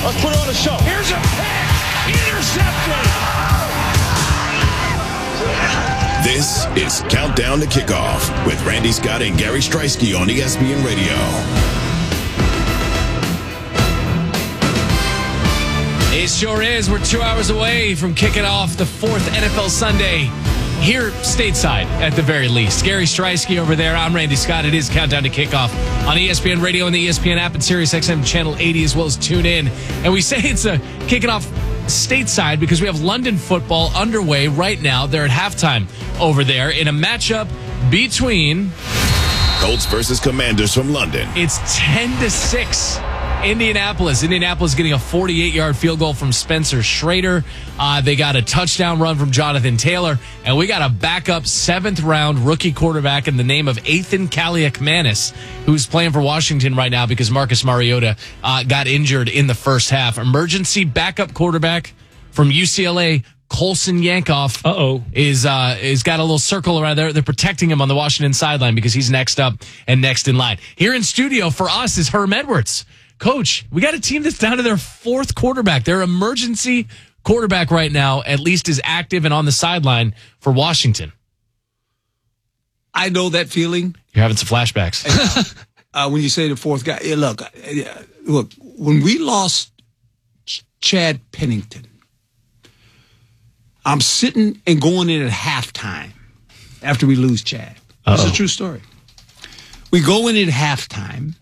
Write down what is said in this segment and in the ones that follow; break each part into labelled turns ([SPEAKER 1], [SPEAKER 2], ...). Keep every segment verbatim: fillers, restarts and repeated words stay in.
[SPEAKER 1] Let's put on a show.
[SPEAKER 2] Here's a pass. Intercepted.
[SPEAKER 3] This is Countdown to Kickoff with Randy Scott and Gary Striewski on E S P N Radio.
[SPEAKER 4] It sure is. We're two hours away from kicking off the fourth N F L Sunday here stateside, at the very least. Gary Striewski over there. I'm Randy Scott. It is Countdown to Kickoff on E S P N Radio and the E S P N app and Sirius X M Channel eighty, as well as tune in. And we say it's a kicking off stateside because we have London football underway right now. They're at halftime over there in a matchup between
[SPEAKER 3] Colts versus Commanders from London.
[SPEAKER 4] It's ten to six. Indianapolis. Indianapolis getting a forty-eight-yard field goal from Spencer Schrader. Uh, they got a touchdown run from Jonathan Taylor. And we got a backup seventh-round rookie quarterback in the name of Ethan Kaliakmanis, who's playing for Washington right now because Marcus Mariota uh, got injured in the first half. Emergency backup quarterback from U C L A, Colson Yankoff,
[SPEAKER 5] Uh-oh.
[SPEAKER 4] is uh is got a little circle around there. They're protecting him on the Washington sideline because he's next up and next in line. Here in studio for us is Herm Edwards. Coach, we got a team that's down to their fourth quarterback. Their emergency quarterback right now at least is active and on the sideline for Washington.
[SPEAKER 6] I know that feeling.
[SPEAKER 4] You're having some flashbacks.
[SPEAKER 6] uh, when you say the fourth guy, yeah, look, uh, look, when we lost Ch- Chad Pennington, I'm sitting and going in at halftime after we lose Chad. It's a true story. We go in at halftime,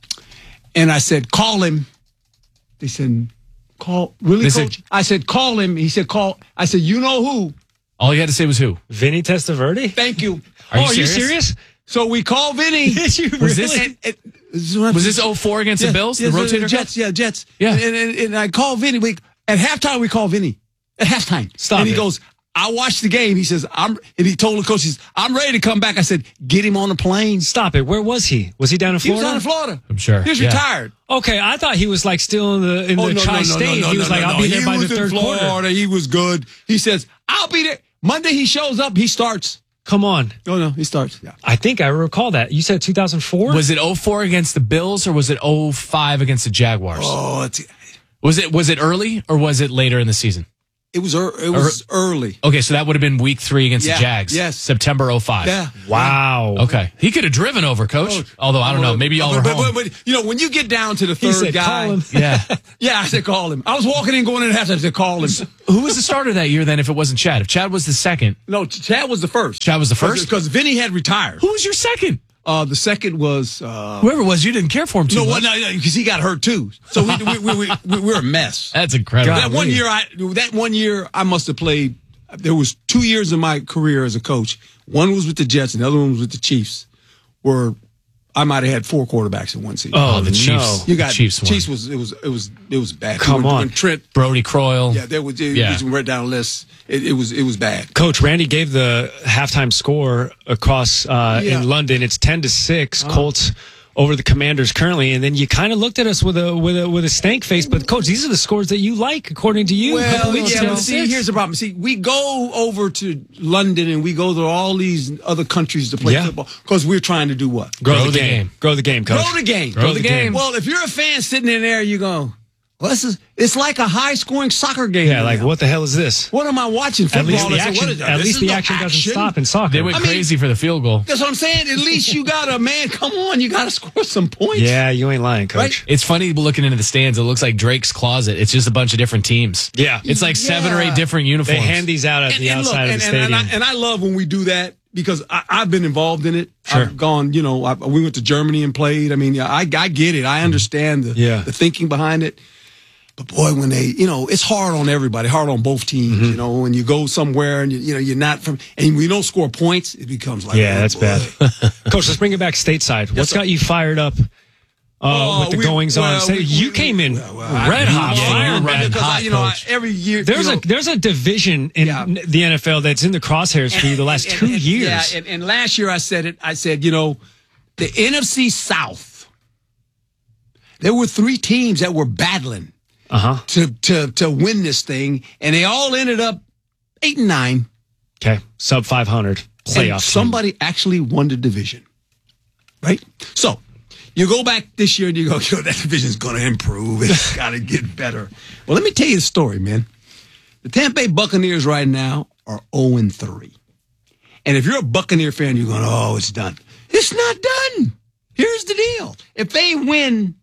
[SPEAKER 6] and I said, call him. They said, call, really,
[SPEAKER 4] They
[SPEAKER 6] coach?
[SPEAKER 4] said-
[SPEAKER 6] I said, call him. He said, call. I said, you know who?
[SPEAKER 4] All you had to say was who?
[SPEAKER 5] Vinny Testaverde?
[SPEAKER 6] Thank you.
[SPEAKER 4] Are you
[SPEAKER 5] oh, are you
[SPEAKER 4] serious?
[SPEAKER 5] serious?
[SPEAKER 6] So we call Vinny.
[SPEAKER 5] Did you
[SPEAKER 4] Was
[SPEAKER 5] really?
[SPEAKER 4] this-
[SPEAKER 6] And- and- this is what I'm
[SPEAKER 4] Was this
[SPEAKER 6] saying.
[SPEAKER 4] oh four against the
[SPEAKER 6] Yeah,
[SPEAKER 4] Bills?
[SPEAKER 6] yeah,
[SPEAKER 4] the rotator
[SPEAKER 6] Jets,
[SPEAKER 4] cuff?
[SPEAKER 6] yeah, Jets.
[SPEAKER 4] Yeah.
[SPEAKER 6] And, and, and I call Vinny. We, at halftime, we call Vinny. At halftime.
[SPEAKER 5] Stop
[SPEAKER 6] And he
[SPEAKER 5] it.
[SPEAKER 6] goes, I watched the game. He says, I'm, and he told the coach, he says, I'm ready to come back. I said, get him on the plane.
[SPEAKER 5] Stop it. Where was he? Was he down in
[SPEAKER 6] He was
[SPEAKER 5] Florida?
[SPEAKER 6] down in Florida.
[SPEAKER 4] I'm sure.
[SPEAKER 6] He was
[SPEAKER 4] Yeah.
[SPEAKER 6] retired.
[SPEAKER 5] Okay, I thought he was like still in the in
[SPEAKER 6] Oh,
[SPEAKER 5] the
[SPEAKER 6] no, no, no,
[SPEAKER 5] tri-state.
[SPEAKER 6] no, no,
[SPEAKER 5] he was
[SPEAKER 6] no,
[SPEAKER 5] like,
[SPEAKER 6] no,
[SPEAKER 5] I'll be
[SPEAKER 6] no.
[SPEAKER 5] there
[SPEAKER 6] He
[SPEAKER 5] by the
[SPEAKER 6] was in
[SPEAKER 5] third
[SPEAKER 6] Florida.
[SPEAKER 5] quarter.
[SPEAKER 6] He was good. He says, I'll be there. Monday he shows up. He starts.
[SPEAKER 5] Come on.
[SPEAKER 6] No, no, he starts. Yeah.
[SPEAKER 5] I think I recall that. You said two thousand four?
[SPEAKER 4] Was it oh four against the Bills or was it oh five against the Jaguars?
[SPEAKER 6] Oh, it's,
[SPEAKER 4] Was it was it early or was it later in the season?
[SPEAKER 6] it was, er, it was early.
[SPEAKER 4] Okay, so that would have been week three against
[SPEAKER 6] Yeah,
[SPEAKER 4] the Jags.
[SPEAKER 6] yes.
[SPEAKER 4] September oh five.
[SPEAKER 6] Yeah.
[SPEAKER 5] Wow.
[SPEAKER 4] Okay. He could have driven over, Coach.
[SPEAKER 6] Coach.
[SPEAKER 4] Although, I don't know. Maybe y'all
[SPEAKER 6] but,
[SPEAKER 4] were
[SPEAKER 6] but,
[SPEAKER 4] home.
[SPEAKER 6] but, but, you know, when you get down to the
[SPEAKER 5] He
[SPEAKER 6] third
[SPEAKER 5] said,
[SPEAKER 6] guy.
[SPEAKER 5] call him.
[SPEAKER 4] Yeah.
[SPEAKER 6] Yeah, I said call him. I was walking in, going in half. I said call him.
[SPEAKER 4] Who was the starter that year then if it wasn't Chad? If Chad was the second,
[SPEAKER 6] No, Chad was the first.
[SPEAKER 4] Chad was the first?
[SPEAKER 6] because Vinny had retired.
[SPEAKER 4] who was your second?
[SPEAKER 6] Uh, the second was uh,
[SPEAKER 4] Whoever it was, you didn't care for him too
[SPEAKER 6] no,
[SPEAKER 4] much.
[SPEAKER 6] well, no, because he got hurt too. So we we we, we, we we're a mess.
[SPEAKER 4] That's incredible.
[SPEAKER 6] That one year, I that one year I must have played. There was two years in my career as a coach. One was with the Jets, and the other one was with the Chiefs, where I might have had four quarterbacks in one season.
[SPEAKER 4] Oh, the
[SPEAKER 5] no.
[SPEAKER 4] Chiefs.
[SPEAKER 6] you got
[SPEAKER 4] the Chiefs. won.
[SPEAKER 6] Chiefs was it was it was it was bad.
[SPEAKER 5] Come
[SPEAKER 6] when,
[SPEAKER 5] on.
[SPEAKER 6] when Trent.
[SPEAKER 4] Brody Croyle.
[SPEAKER 6] Yeah, there was it,
[SPEAKER 4] Yeah.
[SPEAKER 6] was right down the list. It, it was it was bad.
[SPEAKER 5] Coach, Randy gave the halftime score across uh,
[SPEAKER 6] Yeah.
[SPEAKER 5] in London. It's ten to six. Colts over the Commanders currently, and then you kind of looked at us with a with a with a stank face. But Coach, these are the scores that you like, according to you. a couple
[SPEAKER 6] Well,
[SPEAKER 5] weeks
[SPEAKER 6] yeah,
[SPEAKER 5] ago.
[SPEAKER 6] but see, here's the problem. See, we go over to London and we go to all these other countries to play
[SPEAKER 5] Yeah.
[SPEAKER 6] football because we're trying to do what?
[SPEAKER 5] grow,
[SPEAKER 4] Grow
[SPEAKER 5] the
[SPEAKER 4] the
[SPEAKER 5] game.
[SPEAKER 4] game.
[SPEAKER 5] Grow the game, Coach.
[SPEAKER 6] Grow the game.
[SPEAKER 4] Grow the game.
[SPEAKER 6] Well, if you're a fan sitting in there, you go, well, this is, it's like a high-scoring soccer game.
[SPEAKER 5] Yeah, like
[SPEAKER 6] now.
[SPEAKER 5] what the hell is this?
[SPEAKER 6] What am I watching? Football?
[SPEAKER 5] At least the
[SPEAKER 6] I say,
[SPEAKER 5] action.
[SPEAKER 6] what is that?
[SPEAKER 5] At
[SPEAKER 6] This
[SPEAKER 5] least
[SPEAKER 6] is
[SPEAKER 5] the
[SPEAKER 6] no
[SPEAKER 5] action doesn't
[SPEAKER 6] action.
[SPEAKER 5] stop in soccer.
[SPEAKER 4] They went
[SPEAKER 6] I mean-
[SPEAKER 4] crazy for the field goal.
[SPEAKER 6] That's what I'm saying. At least you got a man. Come on, you got to score some points.
[SPEAKER 5] Yeah, you ain't lying, Coach.
[SPEAKER 6] Right?
[SPEAKER 4] It's funny looking into the stands. It looks like Drake's Closet. It's just a bunch of different teams.
[SPEAKER 5] Yeah.
[SPEAKER 4] It's like seven or
[SPEAKER 6] Yeah.
[SPEAKER 4] eight different uniforms.
[SPEAKER 5] They hand these out at
[SPEAKER 6] And,
[SPEAKER 5] the
[SPEAKER 6] and look,
[SPEAKER 5] outside
[SPEAKER 6] and,
[SPEAKER 5] of the
[SPEAKER 6] and,
[SPEAKER 5] stadium.
[SPEAKER 6] and, I, and I love when we do that because I, I've been involved in it.
[SPEAKER 5] Sure.
[SPEAKER 6] I've gone, you know, I, we went to Germany and played. I mean, I, I get it. I understand the,
[SPEAKER 5] Yeah.
[SPEAKER 6] the thinking behind it. But boy, when they, you know, it's hard on everybody, hard on both teams.
[SPEAKER 5] Mm-hmm.
[SPEAKER 6] You know, when you go somewhere and you, you know you're not from, and we don't score points, it becomes like,
[SPEAKER 5] yeah,
[SPEAKER 6] oh,
[SPEAKER 5] that's
[SPEAKER 6] boy.
[SPEAKER 5] bad. Coach, let's bring it back stateside. What's
[SPEAKER 6] sir.
[SPEAKER 5] got you fired up uh,
[SPEAKER 6] Oh,
[SPEAKER 5] with the
[SPEAKER 6] we-
[SPEAKER 5] goings on?
[SPEAKER 6] well,
[SPEAKER 5] Say,
[SPEAKER 6] we-
[SPEAKER 5] you
[SPEAKER 6] we-
[SPEAKER 5] came in
[SPEAKER 6] well, well,
[SPEAKER 5] red
[SPEAKER 6] I-
[SPEAKER 5] hot,
[SPEAKER 4] yeah,
[SPEAKER 5] fire
[SPEAKER 4] you're
[SPEAKER 5] red
[SPEAKER 4] red
[SPEAKER 6] because
[SPEAKER 4] hot,
[SPEAKER 6] I, you know, I,
[SPEAKER 4] Coach.
[SPEAKER 6] every year
[SPEAKER 5] There's
[SPEAKER 6] you know,
[SPEAKER 5] a there's a division in
[SPEAKER 6] Yeah.
[SPEAKER 5] the N F L that's in the crosshairs for you the last
[SPEAKER 6] and-
[SPEAKER 5] two
[SPEAKER 6] and-
[SPEAKER 5] years.
[SPEAKER 6] Yeah, and, and last year I said it. I said, you know, the N F C South. There were three teams that were battling
[SPEAKER 5] Uh huh.
[SPEAKER 6] to to to win this thing, and they all ended up eight and nine.
[SPEAKER 5] Okay, sub five hundred
[SPEAKER 6] And
[SPEAKER 5] playoff.
[SPEAKER 6] somebody actually won the division, right? So You go back this year and you go, yo, that division's going to improve. It's got to get better. Well, let me tell you the story, man. The Tampa Bay Buccaneers right now are oh and three. And if you're a Buccaneer fan, you're going, oh, it's done. It's not done. Here's the deal. If they win,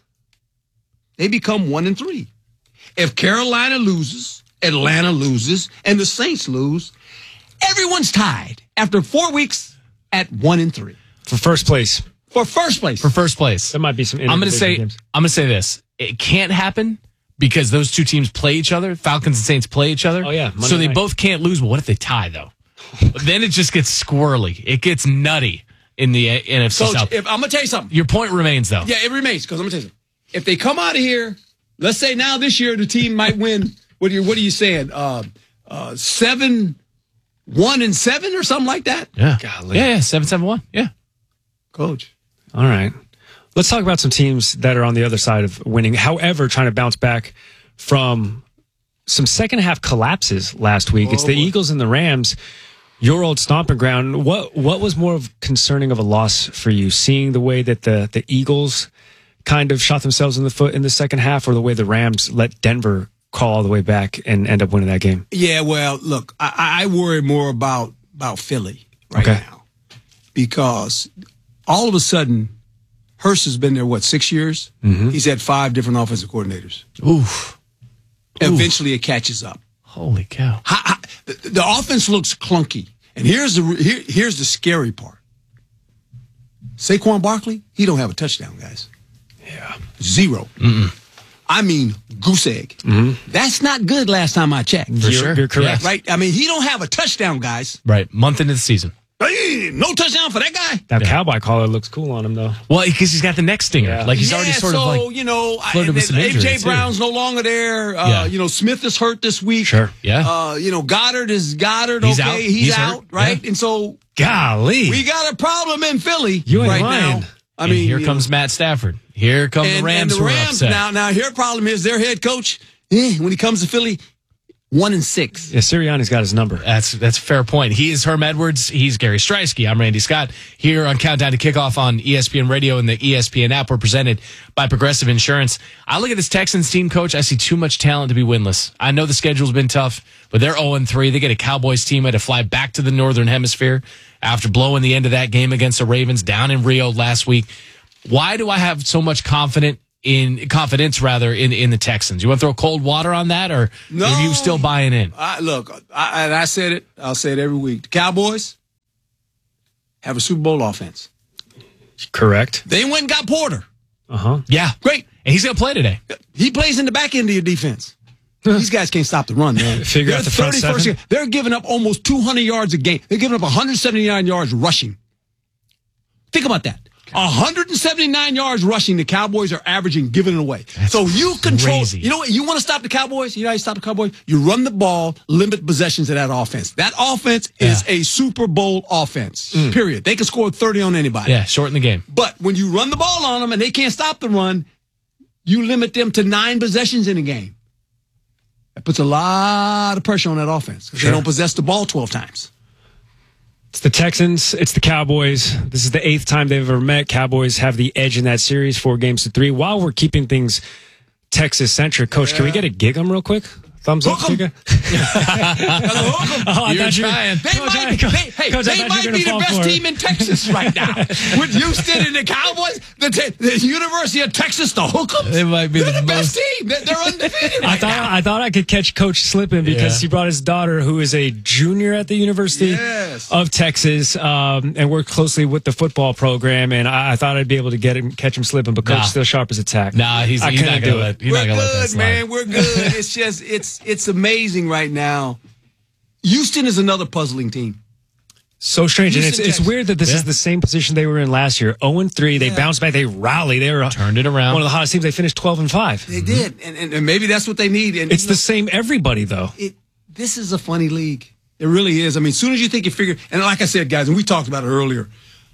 [SPEAKER 6] they become one and three. If Carolina loses, Atlanta loses, and the Saints lose, everyone's tied after four weeks at one and three.
[SPEAKER 5] For first place.
[SPEAKER 6] For first place.
[SPEAKER 4] For first place.
[SPEAKER 5] There might be some
[SPEAKER 4] I'm going to say
[SPEAKER 5] games.
[SPEAKER 4] I'm going to say this. It can't happen because those two teams play each other. Falcons and Saints play each other.
[SPEAKER 5] Oh, yeah. Monday
[SPEAKER 4] so they
[SPEAKER 5] night.
[SPEAKER 4] both can't lose. But what if they tie, though? Then it just gets squirrely. It gets nutty in the uh, N F C
[SPEAKER 6] Coach,
[SPEAKER 4] South.
[SPEAKER 6] if, I'm going to tell you something.
[SPEAKER 4] Your point remains, though.
[SPEAKER 6] Yeah, it remains, because I'm going to tell you something. If they come out of here, let's say now this year the team might win, what are you, what are you saying, uh, uh, seven, one and seven or something like that?
[SPEAKER 4] Yeah.
[SPEAKER 5] Golly.
[SPEAKER 4] Yeah, yeah, seven, seven, one. Yeah.
[SPEAKER 6] Coach.
[SPEAKER 5] All right. Let's talk about some teams that are on the other side of winning. However, trying to bounce back from some second half collapses last week. It's the Eagles and the Rams, your old stomping ground. What what was more of concerning of a loss for you? Seeing the way that the, the Eagles kind of shot themselves in the foot in the second half, or the way the Rams let Denver crawl all the way back and end up winning that game?
[SPEAKER 6] Yeah, well, look, I, I worry more about, about Philly right
[SPEAKER 5] Okay.
[SPEAKER 6] now. Because all of a sudden, Hurst has been there, what, six years? Mm-hmm. He's had five different offensive coordinators.
[SPEAKER 4] Oof.
[SPEAKER 6] Eventually, it catches up.
[SPEAKER 4] Holy cow.
[SPEAKER 6] How, how, the, the offense looks clunky. And here's the here, here's the scary part. Saquon Barkley, he don't have a touchdown, guys.
[SPEAKER 5] Yeah.
[SPEAKER 6] Zero. Mm-mm. I mean, goose egg. Mm-hmm. That's not good last time I checked.
[SPEAKER 4] For
[SPEAKER 5] You're,
[SPEAKER 4] sure.
[SPEAKER 5] you're correct.
[SPEAKER 4] Yeah.
[SPEAKER 6] Right? I mean, he don't have a touchdown, guys.
[SPEAKER 4] Right. Month into the season.
[SPEAKER 6] Hey, no touchdown for that guy.
[SPEAKER 5] That
[SPEAKER 4] Yeah.
[SPEAKER 5] cowboy collar looks cool on him, though.
[SPEAKER 4] Well, because he's got the neck stinger.
[SPEAKER 5] Yeah.
[SPEAKER 4] Like he's
[SPEAKER 6] yeah,
[SPEAKER 4] already sort
[SPEAKER 6] so,
[SPEAKER 4] of like.
[SPEAKER 6] you know, I-
[SPEAKER 4] flirted
[SPEAKER 6] and
[SPEAKER 4] with some
[SPEAKER 6] then
[SPEAKER 4] injury,
[SPEAKER 6] A J
[SPEAKER 4] too.
[SPEAKER 6] Brown's no longer there. Uh,
[SPEAKER 4] Yeah.
[SPEAKER 6] You know, Smith is hurt this week.
[SPEAKER 5] Sure.
[SPEAKER 4] Yeah.
[SPEAKER 6] Uh, you know, Goddard is Goddard.
[SPEAKER 4] He's
[SPEAKER 6] okay,
[SPEAKER 4] out.
[SPEAKER 6] he's,
[SPEAKER 4] He's
[SPEAKER 6] out,
[SPEAKER 4] hurt.
[SPEAKER 6] right?
[SPEAKER 4] Yeah.
[SPEAKER 6] And so
[SPEAKER 5] Golly.
[SPEAKER 6] we got a problem in Philly
[SPEAKER 5] You ain't
[SPEAKER 6] right
[SPEAKER 5] lying.
[SPEAKER 6] now. I
[SPEAKER 4] And
[SPEAKER 6] mean,
[SPEAKER 4] here
[SPEAKER 6] you
[SPEAKER 4] comes
[SPEAKER 6] know,
[SPEAKER 4] Matt Stafford. Here come
[SPEAKER 6] and,
[SPEAKER 4] the Rams.
[SPEAKER 6] and the
[SPEAKER 4] who are
[SPEAKER 6] Rams
[SPEAKER 4] upset.
[SPEAKER 6] now. Now, here problem is their head coach. Eh, when he comes to Philly, one and six.
[SPEAKER 5] Yeah, Sirianni's got his number.
[SPEAKER 4] That's that's a fair point. He is Herm Edwards. He's Gary Streisky. I'm Randy Scott here on Countdown to Kickoff on E S P N Radio and the E S P N app. We're presented by Progressive Insurance. I look at this Texans team, Coach. I see too much talent to be winless. I know the schedule's been tough, but they're oh and three. They get a Cowboys team. Had to fly back to the Northern Hemisphere after blowing the end of that game against the Ravens down in Rio last week. Why do I have so much confident in confidence rather in, in the Texans? You want to throw cold water on that, or
[SPEAKER 6] No.
[SPEAKER 4] are you still buying in?
[SPEAKER 6] I, look, I, and I said it. I'll say it every week. The Cowboys have a Super Bowl offense.
[SPEAKER 5] Correct.
[SPEAKER 6] They went and got Porter.
[SPEAKER 5] Uh-huh.
[SPEAKER 4] Yeah.
[SPEAKER 6] Great.
[SPEAKER 4] And he's going to play today.
[SPEAKER 6] He plays in the back end of your defense. These guys can't stop the run, man.
[SPEAKER 5] Figure
[SPEAKER 6] They're
[SPEAKER 5] out the front
[SPEAKER 6] thirty-first
[SPEAKER 5] seven.
[SPEAKER 6] They're giving up almost two hundred yards a game. They're giving up one hundred seventy-nine yards rushing. Think about that. one hundred seventy-nine yards rushing, the Cowboys are averaging, giving it away.
[SPEAKER 4] That's
[SPEAKER 6] so you control.
[SPEAKER 4] crazy.
[SPEAKER 6] You know what? You want to stop the Cowboys? You know how you stop the Cowboys? You run the ball, limit possessions of that offense. That offense is
[SPEAKER 4] Yeah.
[SPEAKER 6] a Super Bowl offense, period. They can score thirty on anybody.
[SPEAKER 4] Yeah, shorten the game.
[SPEAKER 6] But when you run the ball on them and they can't stop the run, you limit them to nine possessions in a game. That puts a lot of pressure on that offense because
[SPEAKER 5] Sure.
[SPEAKER 6] they don't possess the ball twelve times.
[SPEAKER 5] It's the Texans. It's the Cowboys. This is the eighth time they've ever met. Cowboys have the edge in that series, four games to three. While we're keeping things Texas-centric, Coach, can we get a gig 'em real quick? Thumbs up,
[SPEAKER 6] Hook 'em.
[SPEAKER 5] Giga?
[SPEAKER 6] Hook 'em.
[SPEAKER 5] Oh, I
[SPEAKER 4] You're
[SPEAKER 5] thought you were-
[SPEAKER 4] trying.
[SPEAKER 6] They
[SPEAKER 5] Coach,
[SPEAKER 6] might,
[SPEAKER 5] I-
[SPEAKER 6] be,
[SPEAKER 5] Coach,
[SPEAKER 6] they, hey,
[SPEAKER 5] Coach, I
[SPEAKER 6] they
[SPEAKER 5] thought you were
[SPEAKER 6] might
[SPEAKER 5] gonna
[SPEAKER 6] be the
[SPEAKER 5] fall
[SPEAKER 6] best
[SPEAKER 5] for it.
[SPEAKER 6] team in Texas right now. With Houston and the Cowboys, the, te- the University of Texas, the Hook'ems.
[SPEAKER 4] They might be
[SPEAKER 6] They're
[SPEAKER 4] the
[SPEAKER 6] the, best
[SPEAKER 4] most-
[SPEAKER 6] team. They're, they're undefeated
[SPEAKER 5] I
[SPEAKER 6] right
[SPEAKER 5] thought
[SPEAKER 6] now.
[SPEAKER 5] I thought I could catch Coach slipping because
[SPEAKER 4] Yeah.
[SPEAKER 5] he brought his daughter, who is a junior at the University
[SPEAKER 6] Yes.
[SPEAKER 5] of Texas, um, and worked closely with the football program. And I, I thought I'd be able to get him, catch him slipping, but Coach
[SPEAKER 4] Nah.
[SPEAKER 5] still sharp as a tack.
[SPEAKER 4] Nah, he's,
[SPEAKER 5] I
[SPEAKER 4] he's
[SPEAKER 5] couldn't
[SPEAKER 4] not
[SPEAKER 5] do
[SPEAKER 4] going to
[SPEAKER 5] it.
[SPEAKER 4] let, he's
[SPEAKER 6] We're
[SPEAKER 4] not gonna let that
[SPEAKER 6] good,
[SPEAKER 4] slide.
[SPEAKER 6] man. We're good. It's just it's it's amazing right now. Houston is another puzzling team.
[SPEAKER 5] So strange, and it's
[SPEAKER 6] Houston,
[SPEAKER 5] it's
[SPEAKER 6] Texas.
[SPEAKER 5] weird that this
[SPEAKER 4] Yeah.
[SPEAKER 5] is the same position they were in last year. zero and three, they bounced back, they rally, they were
[SPEAKER 4] Turned it around.
[SPEAKER 5] one of the hottest teams. They finished twelve and five.
[SPEAKER 6] They did, and, and and maybe that's what they need. And
[SPEAKER 5] It's
[SPEAKER 6] you
[SPEAKER 5] the
[SPEAKER 6] know,
[SPEAKER 5] same everybody though.
[SPEAKER 6] it. This is a funny league. It really is. I mean, as soon as you think you figure, and like I said, guys, and we talked about it earlier.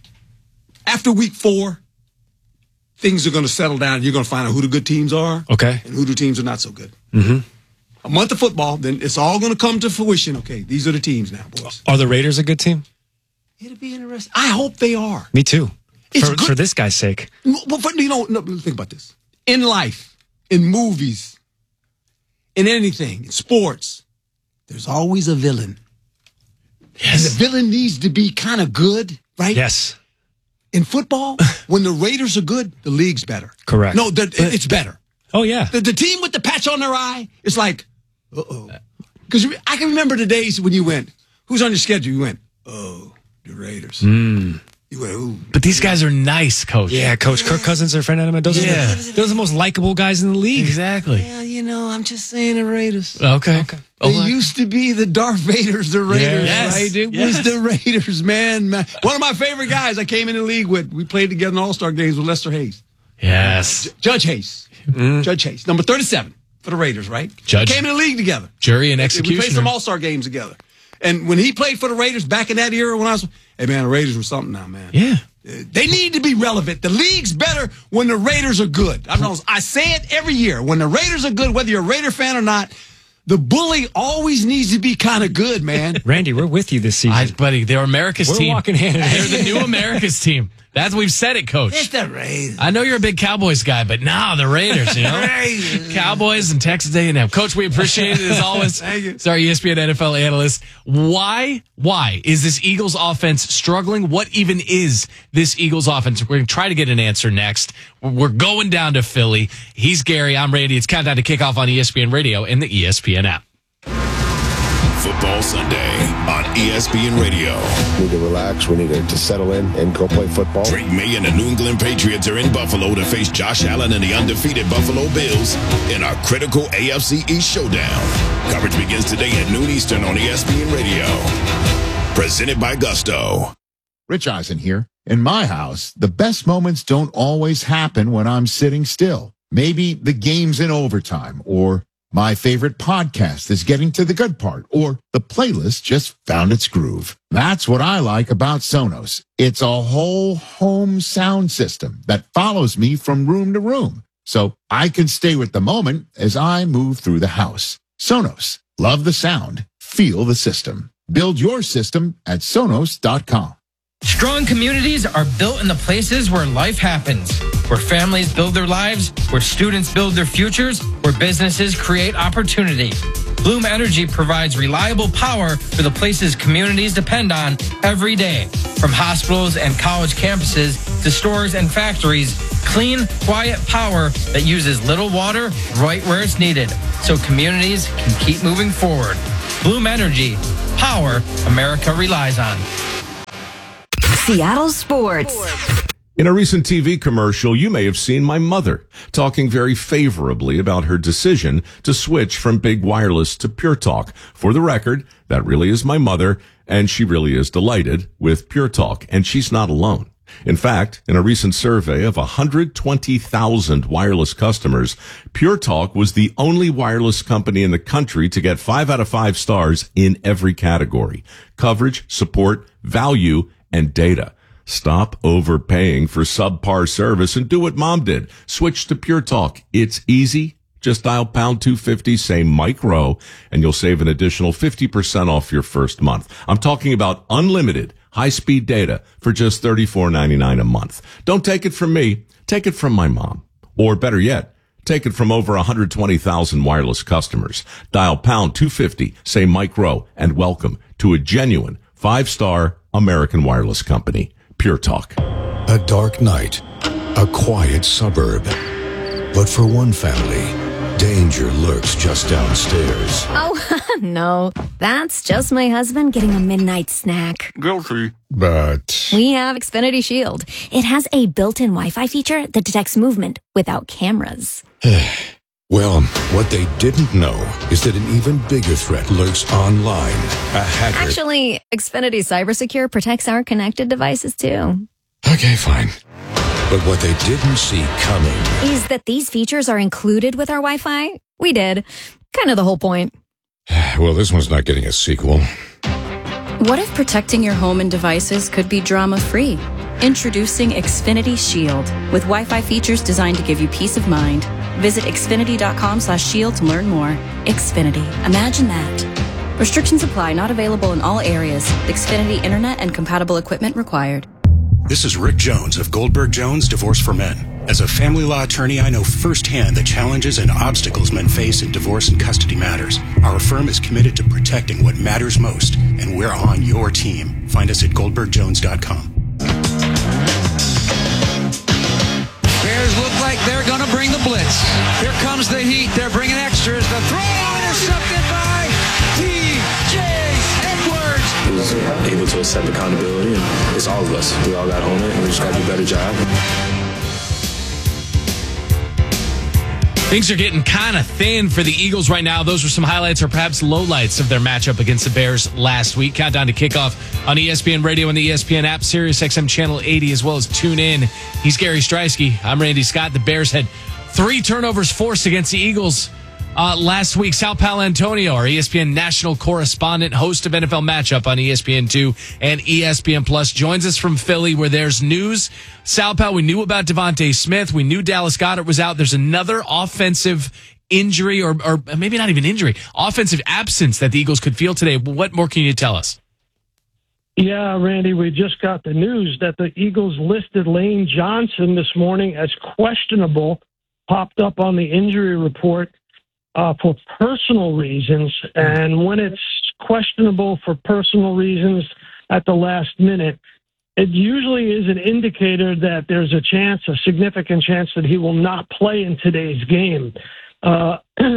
[SPEAKER 6] After week four, things are going to settle down. You're going to find out who the good teams are,
[SPEAKER 5] Okay.
[SPEAKER 6] and who the teams are not so good. Mm-hmm. A month of football, then it's all going to come to fruition. Okay, these are the teams now, boys.
[SPEAKER 5] Are the Raiders a good team?
[SPEAKER 6] It'll be interesting. I hope they are.
[SPEAKER 5] Me too.
[SPEAKER 6] It's
[SPEAKER 5] for,
[SPEAKER 6] good.
[SPEAKER 5] for this guy's sake.
[SPEAKER 6] Well, for, you know, no, think about this. In life, in movies, in anything, in sports, there's always a villain. Yes. And the villain needs to be kind of good, right?
[SPEAKER 5] Yes.
[SPEAKER 6] In football, when the Raiders are good, the league's better.
[SPEAKER 5] Correct.
[SPEAKER 6] No, the,
[SPEAKER 5] But-
[SPEAKER 6] it's better.
[SPEAKER 5] Oh, yeah.
[SPEAKER 6] The, the team with the patch on their eye, it's like, uh-oh. Because I can remember the days when you went, who's on your schedule? You went, oh, the Raiders.
[SPEAKER 5] Mm.
[SPEAKER 6] You went, ooh.
[SPEAKER 4] But these guys are nice, Coach.
[SPEAKER 5] Yeah, Coach Kirk Cousins are friend of those,
[SPEAKER 4] Yeah.
[SPEAKER 5] are the, those are the most likable guys in the league.
[SPEAKER 4] Exactly.
[SPEAKER 6] Yeah, you know, I'm just saying the Raiders.
[SPEAKER 4] Okay.
[SPEAKER 5] Okay.
[SPEAKER 6] They
[SPEAKER 4] Oh,
[SPEAKER 6] used to be the Darth Vaders, the Raiders,
[SPEAKER 4] Yes.
[SPEAKER 6] right? It
[SPEAKER 4] Yes.
[SPEAKER 6] was the Raiders, man, man. One of my favorite guys I came in the league with. We played together in All-Star games with Lester Hayes.
[SPEAKER 4] Yes.
[SPEAKER 6] Judge Hayes. Judge Hayes. Number thirty-seven for the Raiders, right?
[SPEAKER 4] Judge.
[SPEAKER 6] Came in the league together.
[SPEAKER 4] Jury and
[SPEAKER 6] We played some
[SPEAKER 4] executioner.
[SPEAKER 6] All-Star games together. And when he played for the Raiders back in that era when I was, hey, man, the Raiders were something now, man.
[SPEAKER 4] Yeah.
[SPEAKER 6] They need to be relevant. The league's better when the Raiders are good. I know. I say it every year. When the Raiders are good, whether you're a Raider fan or not, the bully always needs to be kind of good, man.
[SPEAKER 5] Randy, we're with you this season.
[SPEAKER 4] I, buddy, they're America's
[SPEAKER 5] We're
[SPEAKER 4] team.
[SPEAKER 5] walking hand in hand.
[SPEAKER 4] They're the new America's team. That's we've said it, Coach.
[SPEAKER 6] It's the Raiders.
[SPEAKER 4] I know you're a big Cowboys guy, but nah, the Raiders, you know?
[SPEAKER 6] Raiders.
[SPEAKER 4] Cowboys and Texas A and M. Coach, we appreciate it as always.
[SPEAKER 6] Thank you.
[SPEAKER 4] Sorry, E S P N N F L analyst. Why, why is this Eagles offense struggling? What even is this Eagles offense? We're going to try to get an answer next. We're going down to Philly. He's Gary. I'm Randy. It's Countdown to Kickoff on E S P N Radio and the E S P N app.
[SPEAKER 3] Football Sunday on E S P N Radio.
[SPEAKER 1] We need to relax. We need to, to settle in and go play football.
[SPEAKER 3] Drake May and the New England Patriots are in Buffalo to face Josh Allen and the undefeated Buffalo Bills in our critical A F C East showdown. Coverage begins today at noon Eastern on E S P N Radio. Presented by Gusto.
[SPEAKER 7] Rich Eisen here. In my house, the best moments don't always happen when I'm sitting still. Maybe the game's in overtime, or my favorite podcast is getting to the good part, or the playlist just found its groove. That's what I like about Sonos. It's a whole home sound system that follows me from room to room, so I can stay with the moment as I move through the house. Sonos. Love the sound. Feel the system. Build your system at Sonos dot com.
[SPEAKER 8] Strong communities are built in the places where life happens, where families build their lives, where students build their futures, where businesses create opportunity. Bloom Energy provides reliable power for the places communities depend on every day. From hospitals and college campuses to stores and factories, clean, quiet power that uses little water right where it's needed, so communities can keep moving forward. Bloom Energy, power America relies on.
[SPEAKER 9] Seattle Sports.
[SPEAKER 10] In a recent T V commercial, you may have seen my mother talking very favorably about her decision to switch from Big Wireless to Pure Talk. For the record, that really is my mother, and she really is delighted with Pure Talk, and she's not alone. In fact, in a recent survey of one hundred twenty thousand wireless customers, Pure Talk was the only wireless company in the country to get five out of five stars in every category: coverage, support, value, and data. Stop overpaying for subpar service and do what Mom did. Switch to Pure Talk. It's easy. Just dial pound two fifty, say Mike Rowe, and you'll save an additional fifty percent off your first month. I'm talking about unlimited high-speed data for just thirty-four ninety-nine a month. Don't take it from me. Take it from my mom. Or better yet, take it from over one hundred twenty thousand wireless customers. Dial pound two fifty, say Mike Rowe, and welcome to a genuine five-star American wireless company, Pure Talk.
[SPEAKER 11] A dark night, a quiet suburb. But for one family, danger lurks just downstairs.
[SPEAKER 9] Oh, no. That's just my husband getting a midnight snack.
[SPEAKER 11] Guilty. But
[SPEAKER 9] We have Xfinity Shield. It has a built-in Wi-Fi feature that detects movement without cameras.
[SPEAKER 11] well, what they didn't know is that an even bigger threat lurks online. A hacker.
[SPEAKER 9] Actually, Xfinity Cybersecure protects our connected devices, too.
[SPEAKER 11] Okay, fine. But what they didn't see coming
[SPEAKER 9] Is that these features are included with our Wi-Fi? We did. Kind of the whole point.
[SPEAKER 11] Well, this one's not getting a sequel.
[SPEAKER 12] What if protecting your home and devices could be drama-free? Introducing Xfinity Shield, with Wi-Fi features designed to give you peace of mind. Visit xfinity.com slash shield to learn more. Xfinity. Imagine that. Restrictions apply. Not available in all areas. Xfinity Internet and compatible equipment required.
[SPEAKER 13] This is Rick Jones of Goldberg Jones Divorce for Men. As a family law attorney, I know firsthand the challenges and obstacles men face in divorce and custody matters. Our firm is committed to protecting what matters most, and we're on your team. Find us at goldberg jones dot com.
[SPEAKER 14] Bears look like they're going to bring the blitz. Here comes the heat. They're bringing extras. The throw intercepted by T J Edwards.
[SPEAKER 15] He was able to accept accountability, and it's all of us. We all got to own it, and we just got to do a better job.
[SPEAKER 4] Things are getting kind of thin for the Eagles right now. Those were some highlights or perhaps lowlights of their matchup against the Bears last week. Countdown to kickoff on E S P N Radio and the E S P N app, Sirius X M Channel eighty, as well as tune in. He's Gary Streisky. I'm Randy Scott. The Bears had three turnovers forced against the Eagles uh, last week. Sal Paolantonio, our E S P N national correspondent, host of N F L Matchup on E S P N two and E S P N Plus, joins us from Philly where there's news. Sal Pal, we knew about Devontae Smith. We knew Dallas Goedert was out. There's another offensive injury or, or maybe not even injury, offensive absence that the Eagles could feel today. What more can you tell us?
[SPEAKER 16] Yeah, Randy, we just got the news that the Eagles listed Lane Johnson this morning as questionable, popped up on the injury report uh, for personal reasons. And when it's questionable for personal reasons at the last minute, it usually is an indicator that there's a chance, a significant chance that he will not play in today's game. Uh,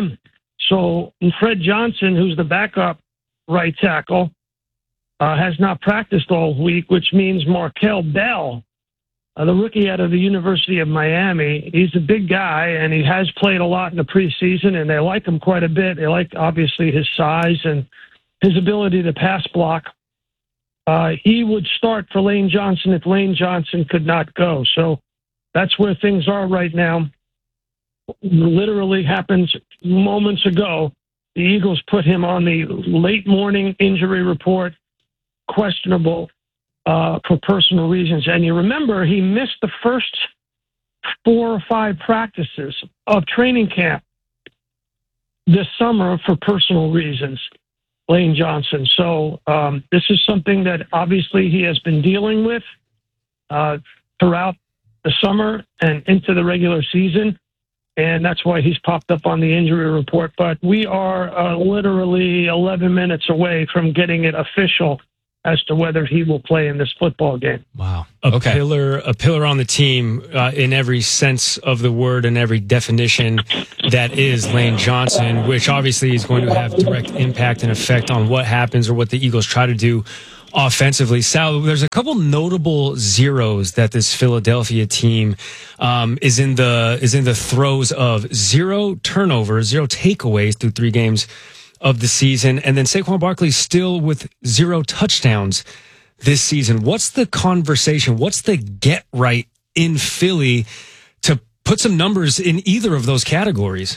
[SPEAKER 16] so Fred Johnson, who's the backup right tackle, uh, has not practiced all week, which means Markel Bell, uh, the rookie out of the University of Miami, he's a big guy, and he has played a lot in the preseason, and they like him quite a bit. They like, obviously, his size and his ability to pass block. Uh, he would start for Lane Johnson if Lane Johnson could not go. So that's where things are right now. Literally happens moments ago. The Eagles put him on the late morning injury report, questionable uh, for personal reasons. And you remember he missed the first four or five practices of training camp this summer for personal reasons. Lane Johnson. So um, this is something that obviously he has been dealing with uh, throughout the summer and into the regular season, and that's why he's popped up on the injury report. But we are uh, literally eleven minutes away from getting it official as to whether he will play in this football game.
[SPEAKER 4] Wow.
[SPEAKER 5] A
[SPEAKER 4] okay.
[SPEAKER 5] pillar, a pillar on the team uh, in every sense of the word and every definition that is Lane Johnson, which obviously is going to have direct impact and effect on what happens or what the Eagles try to do offensively. Sal, there's a couple notable zeros that this Philadelphia team um, is in the is in the throes of. Zero turnovers, zero takeaways through three games of the season, and then Saquon Barkley still with zero touchdowns this season. What's the conversation? What's the get right in Philly to put some numbers in either of those categories?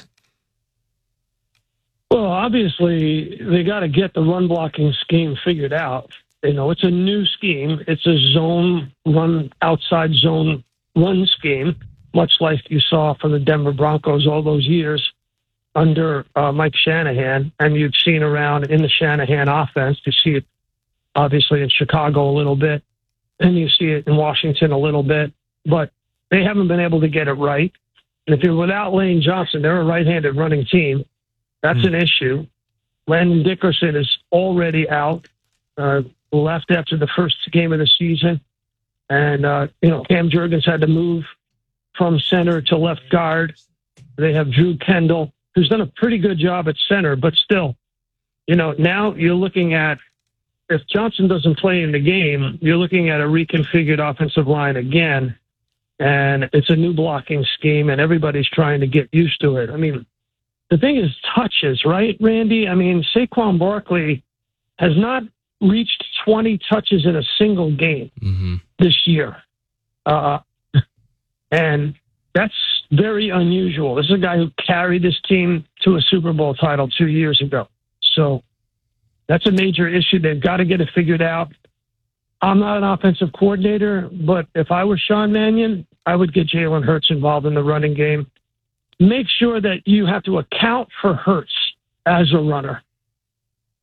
[SPEAKER 16] Well, obviously, they got to get the run blocking scheme figured out. You know, it's a new scheme. It's a zone run, outside zone run scheme, much like you saw from the Denver Broncos all those years under uh, Mike Shanahan, and you've seen around in the Shanahan offense. You see it obviously in Chicago a little bit, and you see it in Washington a little bit, but they haven't been able to get it right. And if you're without Lane Johnson, they're a right-handed running team. That's mm. an issue. Landon Dickerson is already out, uh, left after the first game of the season. And, uh, you know, Cam Jurgens had to move from center to left guard. They have Drew Kendall, who's done a pretty good job at center, but still, you know, now you're looking at, if Johnson doesn't play in the game, you're looking at a reconfigured offensive line again, and it's a new blocking scheme, and everybody's trying to get used to it. I mean, the thing is touches, right, Randy? I mean, Saquon Barkley has not reached twenty touches in a single game mm-hmm. this year. Uh, and that's very unusual. This is a guy who carried this team to a Super Bowl title two years ago. So that's a major issue. They've got to get it figured out. I'm not an offensive coordinator, but if I were Sean Mannion, I would get Jalen Hurts involved in the running game. Make sure that you have to account for Hurts as a runner.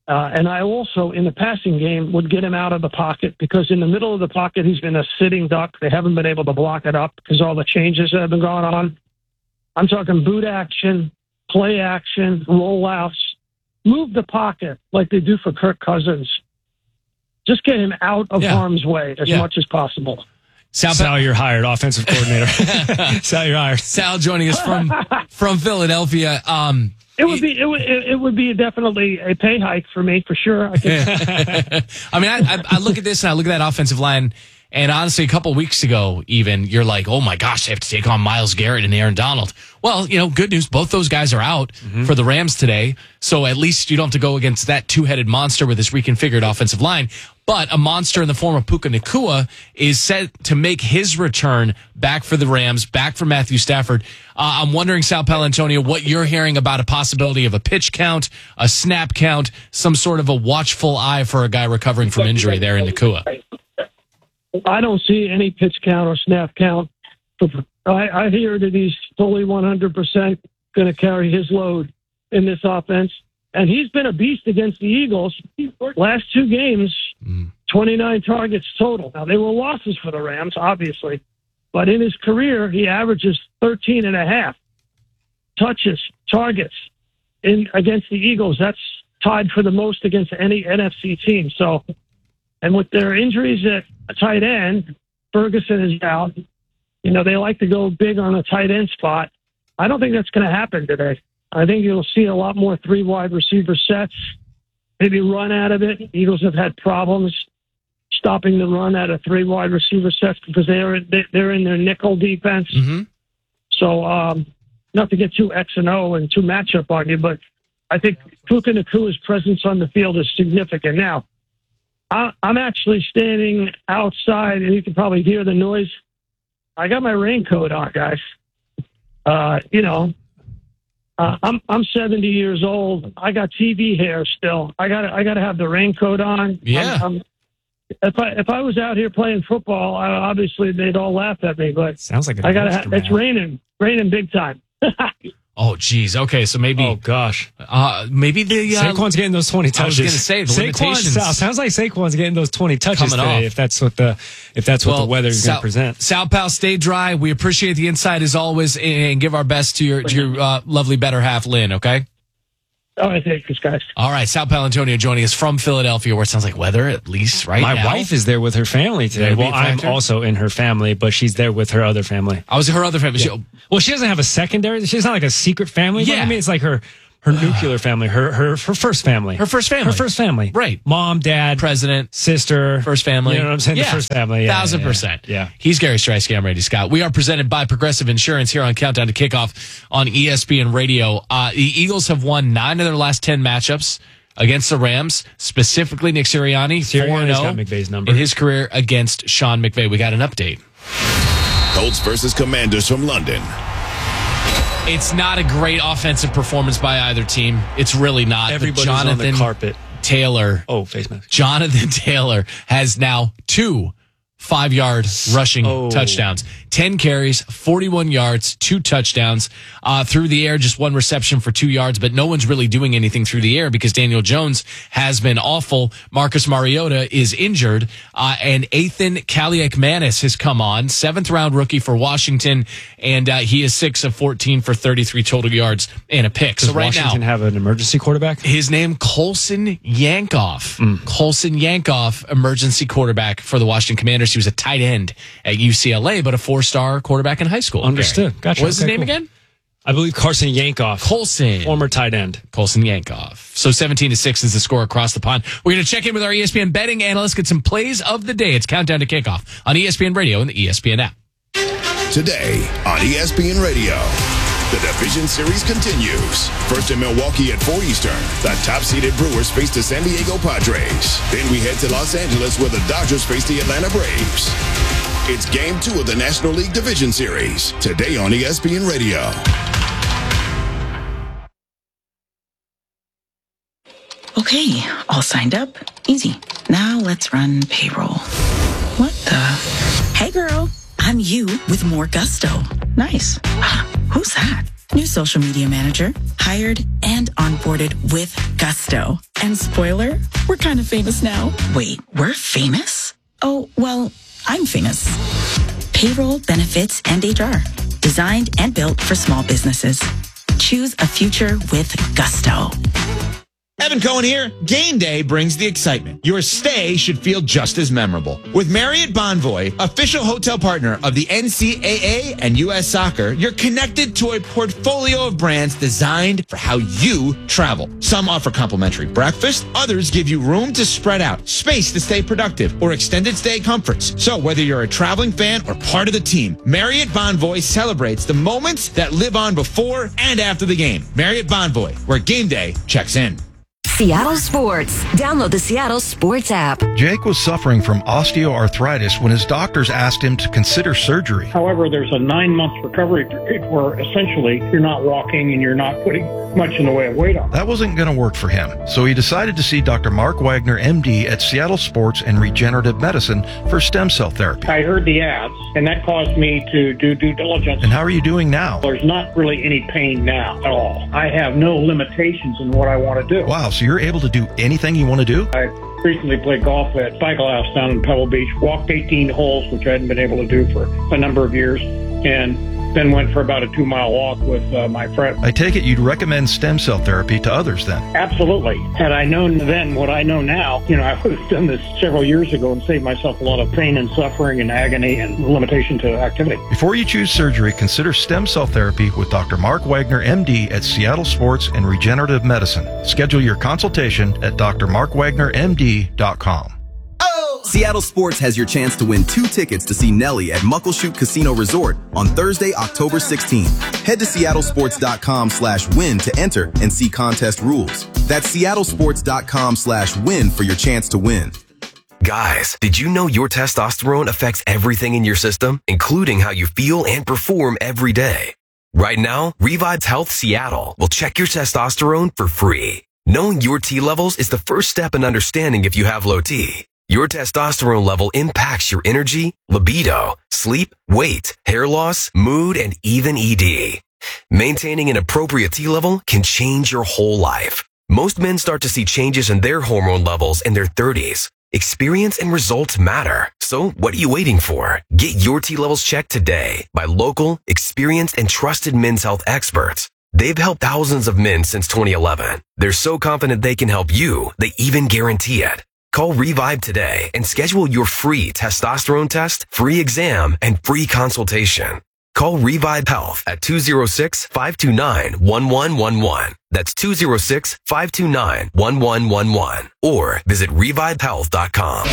[SPEAKER 16] Uh, and I also, in the passing game, would get him out of the pocket because in the middle of the pocket, he's been a sitting duck. They haven't been able to block it up because all the changes that have been going on. I'm talking boot action, play action, rollouts. Move the pocket like they do for Kirk Cousins. Just get him out of
[SPEAKER 4] Yeah.
[SPEAKER 16] harm's way as
[SPEAKER 4] Yeah.
[SPEAKER 16] much as possible.
[SPEAKER 4] Sal,
[SPEAKER 5] Sal, you're hired, offensive coordinator. Sal, you're hired.
[SPEAKER 4] Sal joining us from from Philadelphia. Um,
[SPEAKER 16] It would be it would it would be definitely a pay hike for me for sure. I think.
[SPEAKER 4] I mean, I, I, I look at this and I look at that offensive line, and honestly, a couple of weeks ago, even you're like, oh my gosh, they have to take on Myles Garrett and Aaron Donald. Well, you know, good news, both those guys are out
[SPEAKER 5] Mm-hmm.
[SPEAKER 4] for the Rams today, so at least you don't have to go against that two-headed monster with this reconfigured offensive line. But a monster in the form of Puka Nacua is set to make his return back for the Rams, back for Matthew Stafford. Uh, I'm wondering, Sal Paolantonio, what you're hearing about a possibility of a pitch count, a snap count, some sort of a watchful eye for a guy recovering from injury there in Nacua.
[SPEAKER 16] I don't see any pitch count or snap count. I, I hear that he's fully one hundred percent going to carry his load in this offense. And he's been a beast against the Eagles. Last two games, twenty-nine targets total. Now, they were losses for the Rams, obviously. But in his career, he averages thirteen and a half touches, targets in against the Eagles. That's tied for the most against any N F C team. So, and with their injuries at a tight end, Ferguson is out. You know, they like to go big on a tight end spot. I don't think that's going to happen today. I think you'll see a lot more three wide receiver sets, maybe run out of it. Eagles have had problems stopping the run out of three wide receiver sets because they're they're in their nickel defense.
[SPEAKER 4] Mm-hmm.
[SPEAKER 16] So, um, not to get too X and O and too matchup on you, but I think Puka Nacua's presence on the field is significant. Now, I, I'm actually standing outside, and you can probably hear the noise. I got my raincoat on, guys. Uh, you know, uh, I'm I'm seventy years old. I got T V hair still. I got I got to have the raincoat on.
[SPEAKER 4] Yeah.
[SPEAKER 16] I'm, I'm, if I if I was out here playing football, I, obviously they'd all laugh at me. But
[SPEAKER 5] sounds like a
[SPEAKER 16] I got
[SPEAKER 5] monster,
[SPEAKER 16] to. It's
[SPEAKER 5] man.
[SPEAKER 16] raining, raining big time.
[SPEAKER 4] Oh, geez. Okay, so maybe.
[SPEAKER 5] Oh gosh.
[SPEAKER 4] Uh, maybe the uh,
[SPEAKER 5] Saquon's getting those twenty touches.
[SPEAKER 4] I was going to say the
[SPEAKER 5] Saquon
[SPEAKER 4] limitations.
[SPEAKER 5] Sal, sounds like Saquon's getting those twenty touches
[SPEAKER 4] Coming
[SPEAKER 5] today.
[SPEAKER 4] off.
[SPEAKER 5] If that's what the if that's what
[SPEAKER 4] Well,
[SPEAKER 5] the weather is going
[SPEAKER 4] Sal-
[SPEAKER 5] to present.
[SPEAKER 4] Sal Pal, stay dry. We appreciate the insight as always, and give our best to your to your uh, lovely better half, Lynn. Okay.
[SPEAKER 16] All right, thanks, guys.
[SPEAKER 4] All right, Sal Paolantonio joining us from Philadelphia, where it sounds like weather at least right
[SPEAKER 5] My
[SPEAKER 4] now.
[SPEAKER 5] wife is there with her family today.
[SPEAKER 4] That'd be
[SPEAKER 5] Well,
[SPEAKER 4] a
[SPEAKER 5] I'm
[SPEAKER 4] factor.
[SPEAKER 5] also in her family, but she's there with her other family.
[SPEAKER 4] I was her other family.
[SPEAKER 5] Yeah. Well, she doesn't have a secondary. She's not like a secret family. Yeah,
[SPEAKER 4] Yeah.
[SPEAKER 5] I mean, it's like her her nuclear family, her her her first family,
[SPEAKER 4] Her first family.
[SPEAKER 5] her first family.
[SPEAKER 4] Right.
[SPEAKER 5] Mom, dad,
[SPEAKER 4] President,
[SPEAKER 5] sister,
[SPEAKER 4] first family.
[SPEAKER 5] You know what I'm saying?
[SPEAKER 4] Yeah.
[SPEAKER 5] The first family. Yeah,
[SPEAKER 4] Thousand
[SPEAKER 5] yeah,
[SPEAKER 4] percent.
[SPEAKER 5] Yeah.
[SPEAKER 4] He's Gary Streisky. I'm Randy Scott. We are presented by Progressive Insurance here on Countdown to Kickoff on E S P N Radio. Uh, the Eagles have won nine of their last ten matchups against the Rams, specifically Nick Sirianni,
[SPEAKER 5] Sirianni's
[SPEAKER 4] four and
[SPEAKER 5] got
[SPEAKER 4] oh
[SPEAKER 5] McVay's number.
[SPEAKER 4] in his career against Sean McVay. We got an update.
[SPEAKER 3] Colts versus Commanders from London.
[SPEAKER 4] It's not a great offensive performance by either team. It's really not. But
[SPEAKER 5] Everybody's on
[SPEAKER 4] Jonathan
[SPEAKER 5] the carpet.
[SPEAKER 4] Taylor.
[SPEAKER 5] Oh, face mask.
[SPEAKER 4] Jonathan Taylor has now two five-yard rushing
[SPEAKER 5] Oh.
[SPEAKER 4] touchdowns. ten carries, forty-one yards, two touchdowns. Uh, through the air, just one reception for two yards, but no one's really doing anything through the air because Daniel Jones has been awful. Marcus Mariota is injured, uh, and Ethan Kaliakmanis has come on, seventh-round rookie for Washington, and uh, he is six of fourteen for thirty-three total yards and a pick.
[SPEAKER 5] Does
[SPEAKER 4] so right
[SPEAKER 5] Washington
[SPEAKER 4] now,
[SPEAKER 5] have an emergency quarterback?
[SPEAKER 4] his name, Colson Yankoff.
[SPEAKER 5] Mm.
[SPEAKER 4] Colson Yankoff, emergency quarterback for the Washington Commanders. He was a tight end at U C L A, but a four-star quarterback in high school.
[SPEAKER 5] Understood.
[SPEAKER 4] Gary.
[SPEAKER 5] Gotcha.
[SPEAKER 4] What was his
[SPEAKER 5] Okay,
[SPEAKER 4] name
[SPEAKER 5] cool.
[SPEAKER 4] again?
[SPEAKER 5] I believe Carson Yankoff.
[SPEAKER 4] Colson.
[SPEAKER 5] Former tight end.
[SPEAKER 4] Colson Yankoff. So seventeen to six is the score across the pond. We're going to check in with our E S P N betting analyst, get some plays of the day. It's Countdown to Kickoff on E S P N Radio and the E S P N app.
[SPEAKER 3] Today on E S P N Radio, the division series continues. First in Milwaukee at four Eastern, the top-seeded Brewers face the San Diego Padres. Then we head to Los Angeles where the Dodgers face the Atlanta Braves. It's game two of the National League Division Series, today on E S P N Radio.
[SPEAKER 17] Okay, all signed up. Easy. Now let's run payroll. What the? Hey girl, I'm you with more gusto. Nice. Who's that? New social media manager. Hired and onboarded with gusto. And spoiler, we're kind of famous now. Wait, we're famous? Oh, well, I'm famous. Payroll, benefits, and H R. Designed and built for small businesses. Choose a future with Gusto.
[SPEAKER 18] Evan Cohen here. Game day brings the excitement. Your stay should feel just as memorable. With Marriott Bonvoy, official hotel partner of the N C double A and U S Soccer, you're connected to a portfolio of brands designed for how you travel. Some offer complimentary breakfast. Others give you room to spread out, space to stay productive, or extended stay comforts. So whether you're a traveling fan or part of the team, Marriott Bonvoy celebrates the moments that live on before and after the game. Marriott Bonvoy, where game day checks in.
[SPEAKER 19] Seattle Sports. Download the Seattle Sports app.
[SPEAKER 20] Jake was suffering from osteoarthritis when his doctors asked him to consider surgery.
[SPEAKER 16] However, there's a nine-month recovery period where essentially you're not walking and you're not putting much in the way of weight on.
[SPEAKER 20] That wasn't going to work for him, so he decided to see Doctor Mark Wagner, M D, at Seattle Sports and Regenerative Medicine for stem cell therapy.
[SPEAKER 16] I heard the ads, and that caused me to do due diligence.
[SPEAKER 20] And how are you doing now?
[SPEAKER 16] There's not really any pain now at all. I have no limitations in what I want to do.
[SPEAKER 20] Wow, so you're able to do anything you want to do?
[SPEAKER 16] I recently played golf at Cycle House down in Pebble Beach, walked eighteen holes, which I hadn't been able to do for a number of years, and then went for about a two-mile walk with uh, my friend.
[SPEAKER 20] I take it you'd recommend stem cell therapy to others then?
[SPEAKER 16] Absolutely. Had I known then what I know now, you know, I would have done this several years ago and saved myself a lot of pain and suffering and agony and limitation to activity.
[SPEAKER 20] Before you choose surgery, consider stem cell therapy with Doctor Mark Wagner, M D, at Seattle Sports and Regenerative Medicine. Schedule your consultation at d r mark wagner m d dot com.
[SPEAKER 21] Seattle Sports has your chance to win two tickets to see Nelly at Muckleshoot Casino Resort on Thursday, October sixteenth. Head to seattlesports.com slash win to enter and see contest rules. That's seattlesports.com slash win for your chance to win.
[SPEAKER 22] Guys, did you know your testosterone affects everything in your system, including how you feel and perform every day? Right now, Revive Health Seattle will check your testosterone for free. Knowing your T levels is the first step in understanding if you have low T. Your testosterone level impacts your energy, libido, sleep, weight, hair loss, mood, and even E D. Maintaining an appropriate T level can change your whole life. Most men start to see changes in their hormone levels in their thirties. Experience and results matter. So what are you waiting for? Get your T levels checked today by local, experienced, and trusted men's health experts. They've helped thousands of men since twenty eleven. They're so confident they can help you, they even guarantee it. Call Revive today and schedule your free testosterone test, free exam, and free consultation. Call Revive Health at two oh six, five two nine, one one one one. That's two oh six, five two nine, one one one one. Or visit revive health dot com.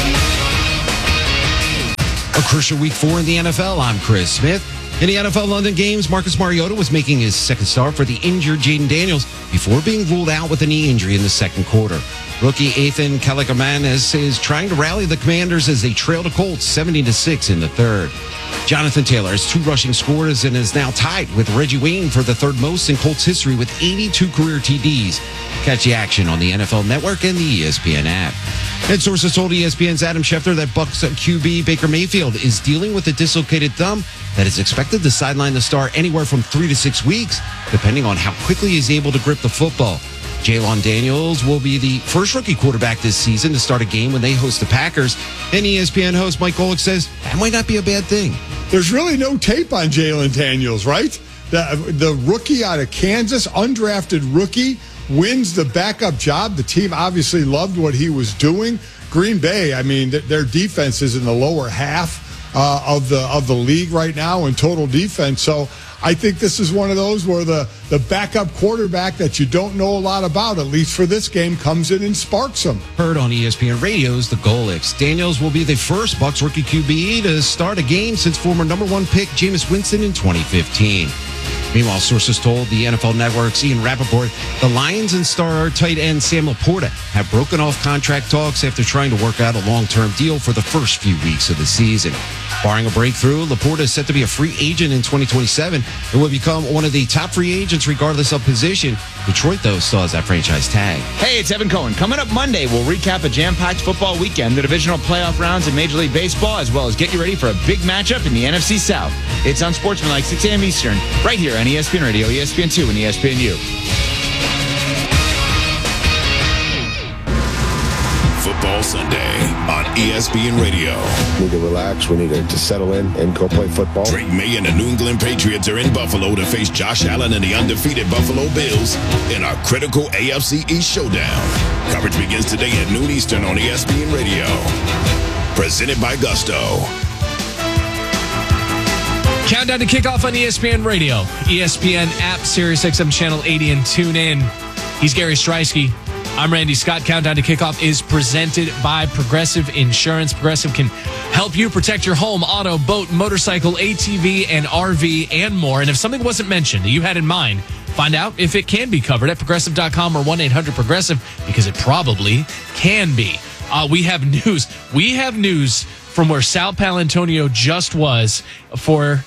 [SPEAKER 23] A crucial week four in the N F L. I'm Chris Smith. In the N F L London games, Marcus Mariota was making his second start for the injured Jaden Daniels before being ruled out with a knee injury in the second quarter. Rookie Ethan Kaliakmanis is trying to rally the Commanders as they trail the Colts seventy to six in the third. Jonathan Taylor has two rushing scores and is now tied with Reggie Wayne for the third most in Colts history with eighty-two career T Ds. Catch the action on the N F L Network and the E S P N app. And sources told E S P N's Adam Schefter that Bucs Q B Baker Mayfield is dealing with a dislocated thumb that is expected to sideline the star anywhere from three to six weeks, depending on how quickly he's able to grip the football. Jalon Daniels will be the first rookie quarterback this season to start a game when they host the Packers. And E S P N host Mike Golick says that might not be a bad thing.
[SPEAKER 24] There's really no tape on Jalon Daniels, right? The, the rookie out of Kansas, undrafted rookie, wins the backup job. The team obviously loved what he was doing. Green Bay, I mean, th- their defense is in the lower half uh, of the of the league right now in total defense. So I think this is one of those where the, the backup quarterback that you don't know a lot about, at least for this game, comes in and sparks them.
[SPEAKER 23] Heard on E S P N Radio's The Golicks. Daniels will be the first Bucs rookie Q B to start a game since former number one pick Jameis Winston in twenty fifteen. Meanwhile, sources told the N F L Network's Ian Rappaport the Lions and star tight end Sam Laporta have broken off contract talks after trying to work out a long-term deal for the first few weeks of the season. Barring a breakthrough, Laporta is set to be a free agent in twenty twenty-seven and will become one of the top free agents regardless of position. Detroit, though, still has that franchise tag.
[SPEAKER 18] Hey, it's Evan Cohen. Coming up Monday, we'll recap a jam-packed football weekend, the divisional playoff rounds in Major League Baseball, as well as get you ready for a big matchup in the N F C South. It's on Sportsmanlike, six a.m. Eastern, right here on E S P N Radio, E S P N two, and E S P N U.
[SPEAKER 3] Football Sunday on E S P N Radio.
[SPEAKER 1] We need to relax. We need to, to settle in and go play football.
[SPEAKER 3] Drake May and the New England Patriots are in Buffalo to face Josh Allen and the undefeated Buffalo Bills in our critical A F C East showdown. Coverage begins today at noon Eastern on E S P N Radio. Presented by Gusto.
[SPEAKER 4] Countdown to kickoff on E S P N Radio, E S P N app, Sirius X M Channel eighty, and tune in. He's Gary Streisky. I'm Randy Scott. Countdown to kickoff is presented by Progressive Insurance. Progressive can help you protect your home, auto, boat, motorcycle, A T V, and R V, and more. And if something wasn't mentioned that you had in mind, find out if it can be covered at progressive dot com or one eight hundred progressive, because it probably can be. Uh, we have news. We have news from where Sal Paolantonio just was for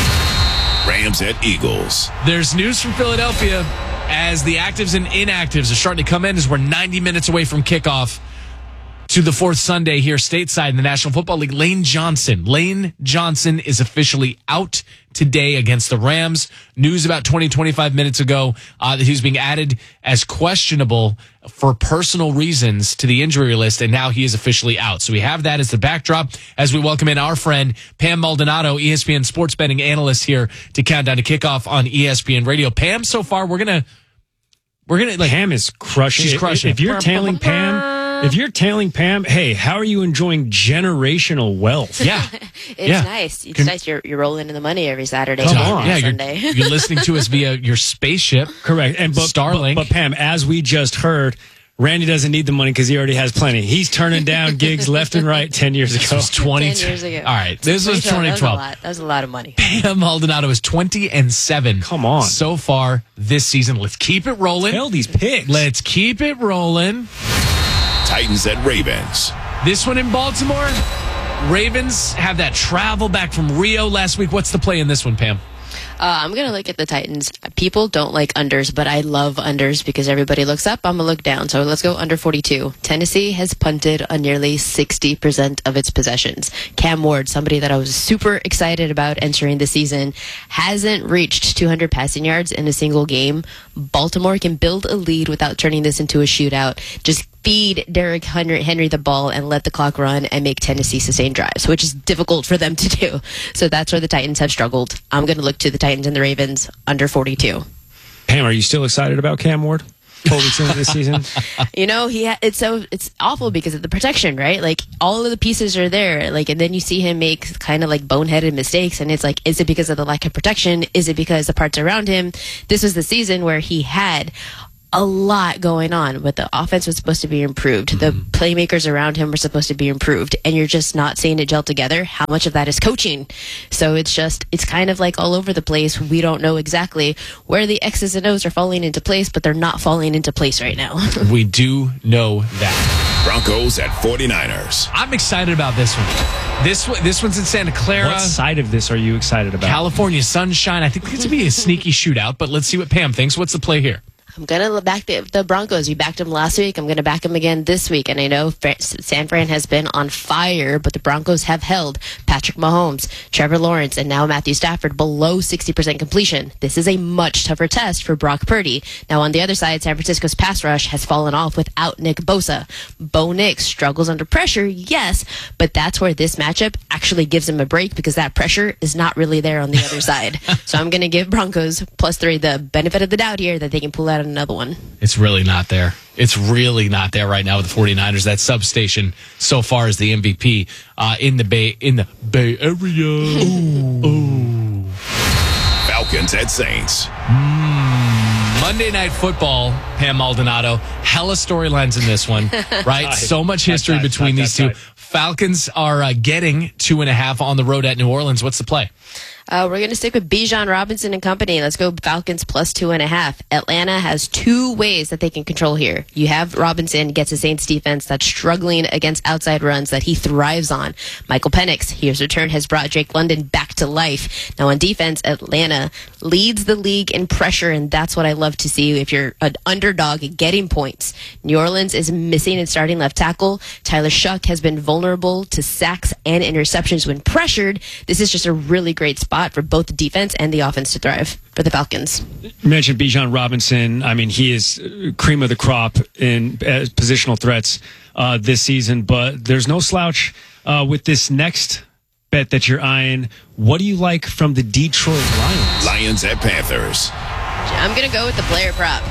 [SPEAKER 3] Rams at Eagles.
[SPEAKER 4] There's news from Philadelphia as the actives and inactives are starting to come in as we're ninety minutes away from kickoff to the fourth Sunday here stateside in the National Football League. Lane Johnson. Lane Johnson is officially out today against the Rams. News about twenty, twenty-five minutes ago uh, that he was being added as questionable for personal reasons to the injury list, and now he is officially out. So we have that as the backdrop as we welcome in our friend Pam Maldonado, E S P N sports betting analyst, here to Countdown to Kickoff on E S P N Radio. Pam, so far we're gonna we're gonna like
[SPEAKER 5] Pam is crushing.
[SPEAKER 4] She's crushing.
[SPEAKER 5] If, if you're tailing Pam, if you're tailing Pam, hey, how are you enjoying generational wealth?
[SPEAKER 4] Yeah,
[SPEAKER 2] it's
[SPEAKER 5] yeah.
[SPEAKER 2] nice. It's
[SPEAKER 5] Can,
[SPEAKER 2] nice. You're you're rolling in the money every Saturday.
[SPEAKER 5] Come
[SPEAKER 2] and
[SPEAKER 5] on.
[SPEAKER 2] every
[SPEAKER 4] Yeah,
[SPEAKER 2] Sunday.
[SPEAKER 4] you're, you're listening to us via your spaceship.
[SPEAKER 5] Correct. And but,
[SPEAKER 4] Starlink.
[SPEAKER 5] But, but Pam, as we just heard, Randy doesn't need the money because he already has plenty. He's turning down gigs left and right ten years ago.
[SPEAKER 4] This was twenty.
[SPEAKER 2] Ten years ago.
[SPEAKER 4] All right, this was twenty twelve.
[SPEAKER 2] That was a lot, that was a lot of money.
[SPEAKER 4] Pam Maldonado is twenty and seven.
[SPEAKER 5] Come on.
[SPEAKER 4] So far this season. Let's keep it rolling.
[SPEAKER 5] Tell these picks.
[SPEAKER 4] Let's keep it rolling.
[SPEAKER 3] Titans at Ravens.
[SPEAKER 4] This one in Baltimore. Ravens have that travel back from Rio last week. What's the play in this one, Pam?
[SPEAKER 2] Uh, I'm going to look at the Titans. People don't like unders, but I love unders because everybody looks up. I'm going to look down. So let's go under forty-two. Tennessee has punted on nearly sixty percent of its possessions. Cam Ward, somebody that I was super excited about entering the season, hasn't reached two hundred passing yards in a single game. Baltimore can build a lead without turning this into a shootout. Just feed Derrick Henry, Henry the ball and let the clock run and make Tennessee sustain drives, which is difficult for them to do. So that's where the Titans have struggled. I'm going to look to the Titans and the Ravens under forty-two.
[SPEAKER 5] Pam, are you still excited about Cam Ward? Four weeks into this season?
[SPEAKER 2] You know, he ha- it's so it's awful because of the protection, right? Like all of the pieces are there, like, and then you see him make kind of like boneheaded mistakes, and it's like, is it because of the lack of protection? Is it because the parts around him? This was the season where he had a lot going on, but the offense was supposed to be improved. The playmakers around him were supposed to be improved, and you're just not seeing it gel together. How much of that is coaching? So it's just, it's kind of like all over the place. We don't know exactly where the X's and O's are falling into place, but they're not falling into place right now.
[SPEAKER 4] We do know that.
[SPEAKER 3] Broncos at forty-niners.
[SPEAKER 4] I'm excited about this one. This one, this one's in Santa Clara.
[SPEAKER 5] What side of this are you excited about?
[SPEAKER 4] California sunshine. I think it's going to be a sneaky shootout, but let's see what Pam thinks. What's the play here?
[SPEAKER 2] I'm going to back the, the Broncos. You backed them last week. I'm going to back them again this week. And I know San Fran has been on fire, but the Broncos have held Patrick Mahomes, Trevor Lawrence, and now Matthew Stafford below sixty percent completion. This is a much tougher test for Brock Purdy. Now, on the other side, San Francisco's pass rush has fallen off without Nick Bosa. Bo Nix struggles under pressure, yes, but that's where this matchup actually gives him a break because that pressure is not really there on the other side. So I'm going to give Broncos plus three the benefit of the doubt here that they can pull out another one.
[SPEAKER 4] It's really not there. It's really not there right now with the forty-niners. That substation so far is the M V P uh, in the Bay in the Bay Area. Ooh. Ooh.
[SPEAKER 3] Falcons at Saints.
[SPEAKER 4] Mm. Monday Night Football, Pam Maldonado. Hella storylines in this one, right? So much history
[SPEAKER 5] That's
[SPEAKER 4] between
[SPEAKER 5] right.
[SPEAKER 4] these
[SPEAKER 5] That's
[SPEAKER 4] two.
[SPEAKER 5] right.
[SPEAKER 4] Falcons are uh, getting two and a half on the road at New Orleans. What's the play?
[SPEAKER 2] Uh, we're going to stick with Bijan Robinson and company. Let's go Falcons plus two and a half. Atlanta has two ways that they can control here. You have Robinson gets a Saints defense that's struggling against outside runs that he thrives on. Michael Penix, his return has brought Drake London back to life. Now on defense, Atlanta leads the league in pressure, and that's what I love to see if you're an underdog getting points. New Orleans is missing its starting left tackle. Tyler Shuck has been vulnerable to sacks and interceptions when pressured. This is just a really great spot for both the defense and the offense to thrive for the Falcons.
[SPEAKER 5] You mentioned Bijan Robinson. I mean, he is cream of the crop in uh, positional threats uh, this season, but there's no slouch uh, with this next bet that you're eyeing. What do you like from the Detroit Lions?
[SPEAKER 3] Lions at Panthers.
[SPEAKER 2] I'm going to go with the player prop.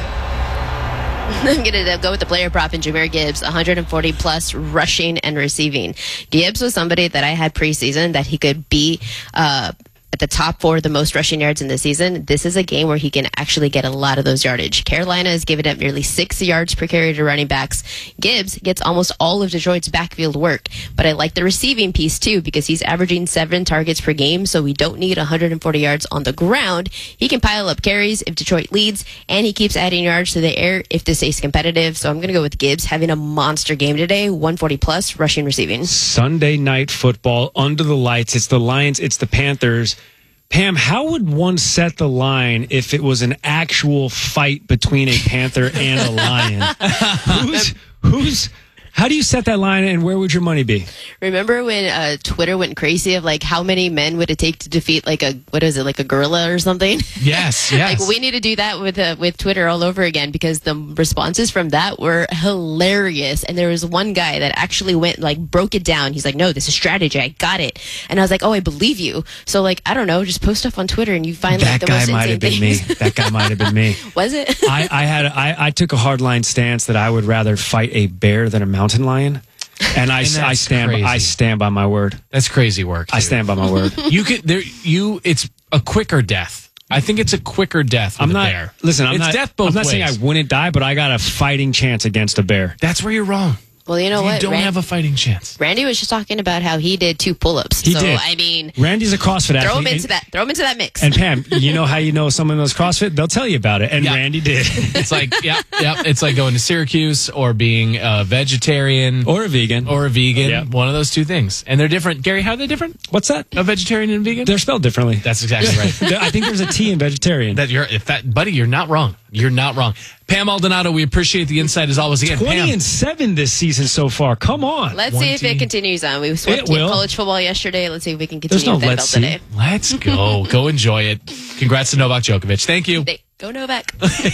[SPEAKER 2] I'm going to go with the player prop in Jahmyr Gibbs, one hundred forty plus rushing and receiving. Gibbs was somebody that I had preseason that he could be uh, at the top four, the most rushing yards in the season. This is a game where he can actually get a lot of those yardage. Carolina is giving up nearly six yards per carry to running backs. Gibbs gets almost all of Detroit's backfield work, but I like the receiving piece too because he's averaging seven targets per game, so we don't need one hundred forty yards on the ground. He can pile up carries if Detroit leads, and he keeps adding yards to the air if this stays competitive. So I'm going to go with Gibbs having a monster game today, one forty plus rushing receiving.
[SPEAKER 5] Sunday night football under the lights. It's the Lions, it's the Panthers. Pam, how would one set the line if it was an actual fight between a Panther and a Lion? who's, who's, how do you set that line, and where would your money be?
[SPEAKER 2] Remember when uh, Twitter went crazy of like how many men would it take to defeat like a what is it like a gorilla or something?
[SPEAKER 4] Yes, yes.
[SPEAKER 2] Like we need to do that with uh, with Twitter all over again because the responses from that were hilarious. And there was one guy that actually went like broke it down. He's like, "No, this is strategy. I got it." And I was like, "Oh, I believe you." So like I don't know, just post stuff on Twitter and you find like
[SPEAKER 5] that
[SPEAKER 2] the
[SPEAKER 5] guy
[SPEAKER 2] most
[SPEAKER 5] might have been
[SPEAKER 2] things.
[SPEAKER 5] me. That guy might have been me.
[SPEAKER 2] Was it?
[SPEAKER 5] I, I had I, I took a hardline stance that I would rather fight a bear than a mountain lion. And I,
[SPEAKER 4] And
[SPEAKER 5] I
[SPEAKER 4] that's
[SPEAKER 5] stand
[SPEAKER 4] crazy.
[SPEAKER 5] I stand by my word.
[SPEAKER 4] That's crazy work.
[SPEAKER 5] I
[SPEAKER 4] dude.
[SPEAKER 5] stand by my word.
[SPEAKER 4] You could there. You. It's a quicker death. I think it's a quicker death. With
[SPEAKER 5] I'm
[SPEAKER 4] a
[SPEAKER 5] not.
[SPEAKER 4] bear.
[SPEAKER 5] Listen, I'm
[SPEAKER 4] it's
[SPEAKER 5] not.
[SPEAKER 4] death both
[SPEAKER 5] I'm not
[SPEAKER 4] ways.
[SPEAKER 5] saying I wouldn't die, but I got a fighting chance against a bear.
[SPEAKER 4] That's where you're wrong.
[SPEAKER 2] Well, you know
[SPEAKER 4] you
[SPEAKER 2] what?
[SPEAKER 4] don't
[SPEAKER 2] Ran-
[SPEAKER 4] have a fighting chance.
[SPEAKER 2] Randy was just talking about how he did two pull-ups.
[SPEAKER 5] He
[SPEAKER 2] so
[SPEAKER 5] did.
[SPEAKER 2] I mean,
[SPEAKER 5] Randy's a CrossFit
[SPEAKER 2] throw him
[SPEAKER 5] athlete.
[SPEAKER 2] into that. Throw him into that mix.
[SPEAKER 5] And Pam, you know how you know someone knows CrossFit? They'll tell you about it. And
[SPEAKER 4] Yeah.
[SPEAKER 5] Randy did.
[SPEAKER 4] It's like, yeah, yeah. It's like going to Syracuse or being a vegetarian
[SPEAKER 5] Or a vegan.
[SPEAKER 4] or a vegan.
[SPEAKER 5] Yeah.
[SPEAKER 4] One of those two things, and they're different. Gary, how are they different?
[SPEAKER 5] What's that?
[SPEAKER 4] A vegetarian and vegan?
[SPEAKER 5] They're spelled differently.
[SPEAKER 4] That's exactly right.
[SPEAKER 5] I think there's a T in vegetarian.
[SPEAKER 4] That you're, if that, buddy, you're not wrong. You're not wrong. Pam Aldonado, we appreciate the insight as always. Again,
[SPEAKER 5] twenty
[SPEAKER 4] Pam,
[SPEAKER 5] and seven this season so far. Come on.
[SPEAKER 2] Let's see if it continues on. We swept
[SPEAKER 5] It will.
[SPEAKER 2] college football yesterday. Let's see if we can
[SPEAKER 5] There's
[SPEAKER 2] continue
[SPEAKER 5] no
[SPEAKER 2] with that
[SPEAKER 5] let's
[SPEAKER 2] belt
[SPEAKER 5] see.
[SPEAKER 2] today.
[SPEAKER 4] let's go. Go enjoy it. Congrats to Novak Djokovic. Thank you.
[SPEAKER 2] They- Go Novak.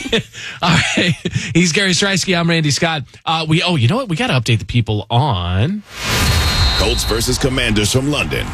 [SPEAKER 4] All right. He's Gary Streisky. I'm Randy Scott. Uh, we oh, you know what? We got to update the people on
[SPEAKER 3] Colts versus Commanders from London.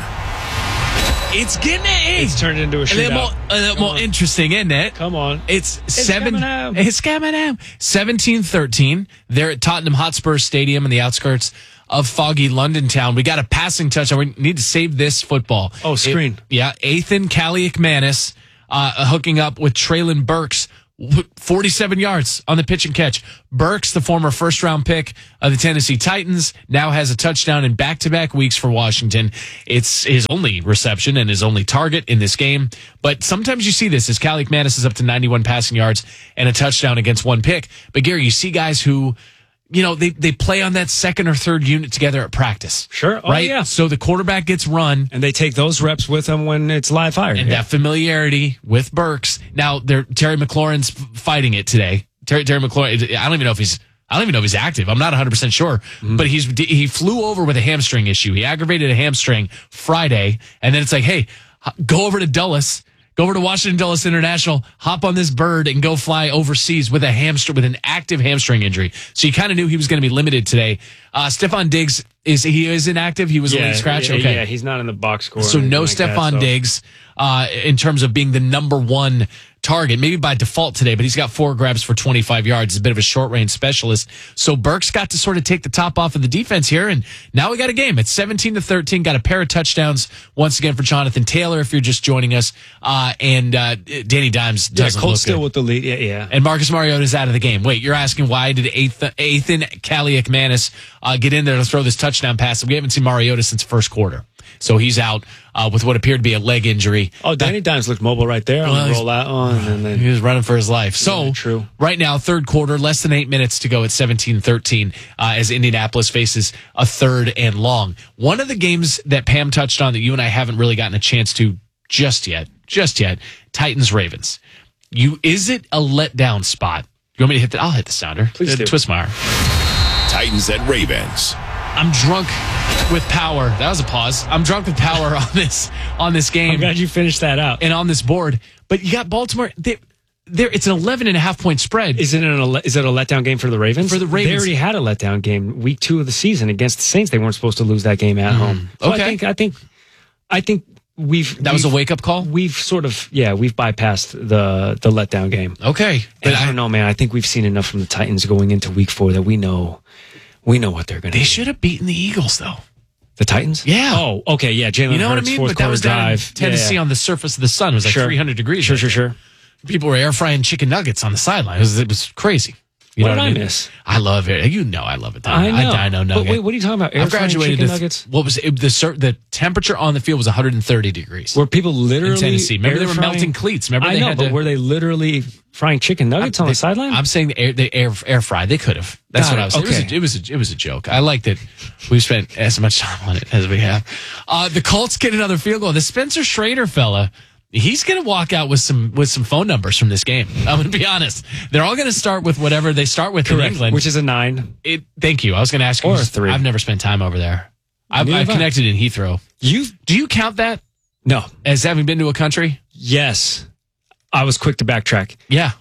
[SPEAKER 4] It's getting it.
[SPEAKER 5] It's turned into a
[SPEAKER 4] a little more,
[SPEAKER 5] shootout.
[SPEAKER 4] a little more interesting, isn't it?
[SPEAKER 5] Come on.
[SPEAKER 4] It's, seven.
[SPEAKER 5] coming out.
[SPEAKER 4] It's coming out. seventeen thirteen. They're at Tottenham Hotspur Stadium in the outskirts of foggy London town. We got a passing touchdown. We need to save this football.
[SPEAKER 5] Oh, screen.
[SPEAKER 4] It- yeah. Ethan Kaliakmanis uh, hooking up with Traylon Burks. forty-seven yards on the pitch and catch. Burks, the former first round pick of the Tennessee Titans, now has a touchdown in back-to-back weeks for Washington. It's his only reception and his only target in this game. But sometimes you see this as Kaliakmanis is up to ninety-one passing yards and a touchdown against one pick. But Gary, you see guys who, you know, they, they play on that second or third unit together at practice.
[SPEAKER 5] Sure. Oh,
[SPEAKER 4] right?
[SPEAKER 5] yeah.
[SPEAKER 4] So the quarterback gets run.
[SPEAKER 5] And they take those reps with them when it's live fire.
[SPEAKER 4] And
[SPEAKER 5] Yeah.
[SPEAKER 4] that familiarity with Burks. Now, they're, Terry McLaurin's f- fighting it today. Terry, Terry McLaurin, I don't even know if he's, I don't even know if he's active. I'm not one hundred percent sure.
[SPEAKER 5] Mm-hmm.
[SPEAKER 4] But he's he flew over with a hamstring issue. He aggravated a hamstring Friday. And then it's like, hey, h- go over to Dulles. Go over to Washington Dulles International, hop on this bird, and go fly overseas with a hamstring, with an active hamstring injury. So you kind of knew he was going to be limited today. Uh, Stephon Diggs, is he is inactive? He was a late scratch?
[SPEAKER 5] Yeah,
[SPEAKER 4] Okay.
[SPEAKER 5] yeah, he's not in the box score.
[SPEAKER 4] So
[SPEAKER 5] or
[SPEAKER 4] no
[SPEAKER 5] anything like that,
[SPEAKER 4] Stephon
[SPEAKER 5] so-
[SPEAKER 4] Diggs uh, in terms of being the number one target, maybe by default today, but he's got four grabs for twenty-five yards. He's a bit of a short range specialist. So Burks got to sort of take the top off of the defense here, and now we got a game. It's seventeen to thirteen. Got a pair of touchdowns once again for Jonathan Taylor, if you're just joining us. Uh, and uh, Danny Dimes
[SPEAKER 5] Yeah,
[SPEAKER 4] doesn't
[SPEAKER 5] Colts
[SPEAKER 4] look
[SPEAKER 5] still
[SPEAKER 4] good.
[SPEAKER 5] with the lead. Yeah, yeah.
[SPEAKER 4] And Marcus Mariota's out of the game. Wait, you're asking why did Ethan, Ethan Kaliakmanis uh, get in there to throw this touchdown pass? We haven't seen Mariota since first quarter. So he's out uh, with what appeared to be a leg injury.
[SPEAKER 5] Oh, Danny Dimes looked mobile right there on
[SPEAKER 4] Well,
[SPEAKER 5] the
[SPEAKER 4] he's-
[SPEAKER 5] rollout on. And then
[SPEAKER 4] He was running for his life. So,
[SPEAKER 5] Yeah, true.
[SPEAKER 4] right now, third quarter, less than eight minutes to go at seventeen thirteen uh, as Indianapolis faces a third and long. One of the games that Pam touched on that you and I haven't really gotten a chance to just yet, just yet, Titans-Ravens. You Is it a letdown spot? You want me to hit the, I'll hit the sounder.
[SPEAKER 5] Please
[SPEAKER 4] Uh,
[SPEAKER 5] do.
[SPEAKER 4] Twistmeyer.
[SPEAKER 3] Titans at Ravens.
[SPEAKER 4] I'm drunk with power. That was a pause. I'm drunk with power on this on this game.
[SPEAKER 5] I'm glad you finished that out.
[SPEAKER 4] And on this board. But you got Baltimore. They, there it's an eleven and a half point spread.
[SPEAKER 5] Is it an is it a letdown game for the Ravens?
[SPEAKER 4] For the Ravens.
[SPEAKER 5] They already had a letdown game week two of the season against the Saints. They weren't supposed to lose that game at mm. home. So
[SPEAKER 4] okay.
[SPEAKER 5] I think I think I think we've
[SPEAKER 4] That
[SPEAKER 5] we've,
[SPEAKER 4] was a wake up call?
[SPEAKER 5] We've sort of yeah, we've bypassed the the letdown game.
[SPEAKER 4] Okay.
[SPEAKER 5] And I don't know, man. I think we've seen enough from the Titans going into week four that we know we know what they're gonna
[SPEAKER 4] They
[SPEAKER 5] do.
[SPEAKER 4] should have beaten the Eagles though.
[SPEAKER 5] The Titans?
[SPEAKER 4] Yeah.
[SPEAKER 5] Oh, okay, yeah. Jalen
[SPEAKER 4] You know
[SPEAKER 5] Hurts,
[SPEAKER 4] what I mean?
[SPEAKER 5] fourth
[SPEAKER 4] But that
[SPEAKER 5] quarter
[SPEAKER 4] was down in
[SPEAKER 5] drive.
[SPEAKER 4] Tennessee
[SPEAKER 5] yeah, yeah.
[SPEAKER 4] on the surface of the sun. It was like
[SPEAKER 5] Sure.
[SPEAKER 4] three hundred degrees.
[SPEAKER 5] Sure,
[SPEAKER 4] right
[SPEAKER 5] sure,
[SPEAKER 4] there.
[SPEAKER 5] sure.
[SPEAKER 4] People were air frying chicken nuggets on the sideline. It was, it was crazy. You
[SPEAKER 5] What
[SPEAKER 4] know
[SPEAKER 5] did
[SPEAKER 4] what
[SPEAKER 5] I
[SPEAKER 4] I mean?
[SPEAKER 5] miss?
[SPEAKER 4] I love it. You know I love it.
[SPEAKER 5] I know.
[SPEAKER 4] I, I know nugget.
[SPEAKER 5] But wait, what are you talking about? Air
[SPEAKER 4] I've
[SPEAKER 5] frying
[SPEAKER 4] graduated
[SPEAKER 5] chicken
[SPEAKER 4] to-
[SPEAKER 5] nuggets?
[SPEAKER 4] What was it? The, cer- the temperature on the field was one hundred thirty degrees.
[SPEAKER 5] Were people literally
[SPEAKER 4] in Tennessee? Remember they
[SPEAKER 5] air
[SPEAKER 4] were
[SPEAKER 5] frying-
[SPEAKER 4] melting cleats. Remember
[SPEAKER 5] I
[SPEAKER 4] they
[SPEAKER 5] know,
[SPEAKER 4] had
[SPEAKER 5] but
[SPEAKER 4] to,
[SPEAKER 5] were they literally frying chicken nuggets on
[SPEAKER 4] they-
[SPEAKER 5] the sideline?
[SPEAKER 4] I'm saying the air, they air air fried. They could have. That's
[SPEAKER 5] Got
[SPEAKER 4] what
[SPEAKER 5] it.
[SPEAKER 4] I was saying.
[SPEAKER 5] Okay.
[SPEAKER 4] It was a, it was a, it was a joke. I like that we spent as much time on it as we have. Uh, the Colts get another field goal. The Spencer Schrader fella, he's going to walk out with some with some phone numbers from this game. I'm going to be honest. They're all going to start with whatever they start with
[SPEAKER 5] Correct,
[SPEAKER 4] in England,
[SPEAKER 5] which is a nine.
[SPEAKER 4] It, thank you. I was going to ask you.
[SPEAKER 5] Or a three.
[SPEAKER 4] I've never spent time over there. I've,
[SPEAKER 5] Neither
[SPEAKER 4] I've
[SPEAKER 5] have I.
[SPEAKER 4] connected in Heathrow.
[SPEAKER 5] You
[SPEAKER 4] do you count that
[SPEAKER 5] No.
[SPEAKER 4] as having been to a country?
[SPEAKER 5] Yes. I was quick to backtrack.
[SPEAKER 4] Yeah.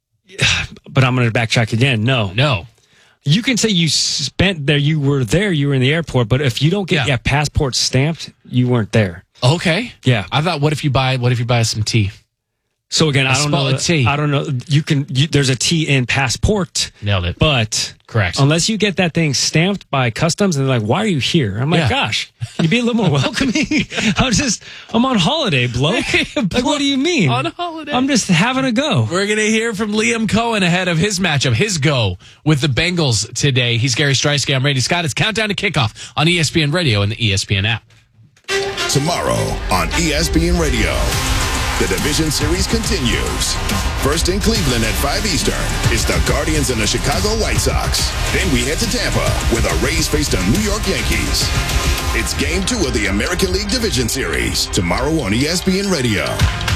[SPEAKER 5] But I'm going to backtrack again. No.
[SPEAKER 4] No.
[SPEAKER 5] You can say you spent there, you were there, you were in the airport, but if you don't get
[SPEAKER 4] Yeah.
[SPEAKER 5] your passport stamped, you weren't there.
[SPEAKER 4] Okay.
[SPEAKER 5] Yeah.
[SPEAKER 4] I thought, what if you buy? What if you buy some tea?
[SPEAKER 5] So again,
[SPEAKER 4] A
[SPEAKER 5] I don't
[SPEAKER 4] spell
[SPEAKER 5] know.
[SPEAKER 4] of tea.
[SPEAKER 5] I don't know. You can. You, there's a T in passport.
[SPEAKER 4] Nailed it.
[SPEAKER 5] But
[SPEAKER 4] correct.
[SPEAKER 5] Unless you get that thing stamped by customs, and they're like, "Why are you here?" I'm like,
[SPEAKER 4] Yeah.
[SPEAKER 5] "Gosh, can you be a little more welcoming?" I'm just, I'm on holiday, bloke. Like, what do you mean?
[SPEAKER 4] On holiday.
[SPEAKER 5] I'm just having a go.
[SPEAKER 4] We're going to hear from Liam Cohen ahead of his matchup, his go with the Bengals today. He's Gary Streisky. I'm Randy Scott. It's Countdown to Kickoff on E S P N Radio and the E S P N app.
[SPEAKER 3] Tomorrow on E S P N Radio, the division series continues. First in Cleveland at five Eastern, it's the Guardians and the Chicago White Sox. Then we head to Tampa, where the Rays face the New York Yankees. It's game two of the American League Division Series, tomorrow on E S P N Radio.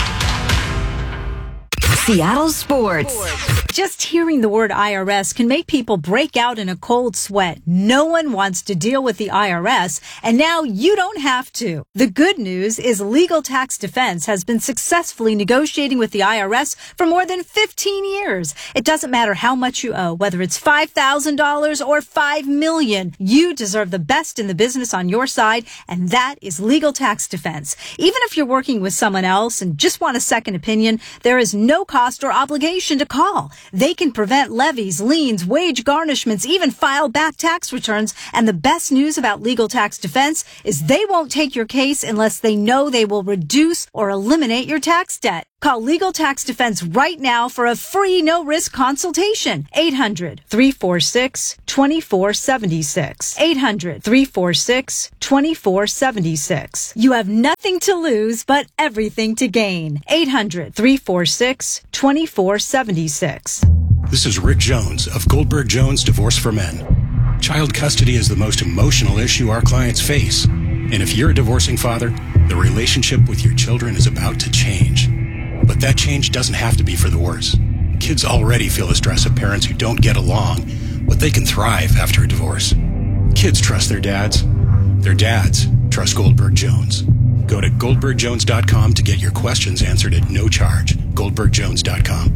[SPEAKER 19] Seattle Sports.
[SPEAKER 6] Just hearing the word I R S can make people break out in a cold sweat. No one wants to deal with the I R S, and now you don't have to. The good news is Legal Tax Defense has been successfully negotiating with the I R S for more than fifteen years. It doesn't matter how much you owe, whether it's five thousand dollars or five million dollars. You deserve the best in the business on your side, and that is Legal Tax Defense. Even if you're working with someone else and just want a second opinion, there is no cost or obligation to call. They can prevent levies, liens, wage garnishments, even file back tax returns. And the best news about Legal Tax Defense is they won't take your case unless they know they will reduce or eliminate your tax debt. Call Legal Tax Defense right now for a free no-risk consultation. eight hundred, three four six, two four seven six. eight hundred, three four six, two four seven six. You have nothing to lose, but everything to gain. eight hundred, three four six, two four seven six.
[SPEAKER 13] This is Rick Jones of Goldberg Jones Divorce for Men. Child custody is the most emotional issue our clients face. And if you're a divorcing father, the relationship with your children is about to change. But that change doesn't have to be for the worse. Kids already feel the stress of parents who don't get along, but they can thrive after a divorce. Kids trust their dads. Their dads trust Goldberg Jones. Go to goldberg jones dot com to get your questions answered at no charge. goldberg jones dot com.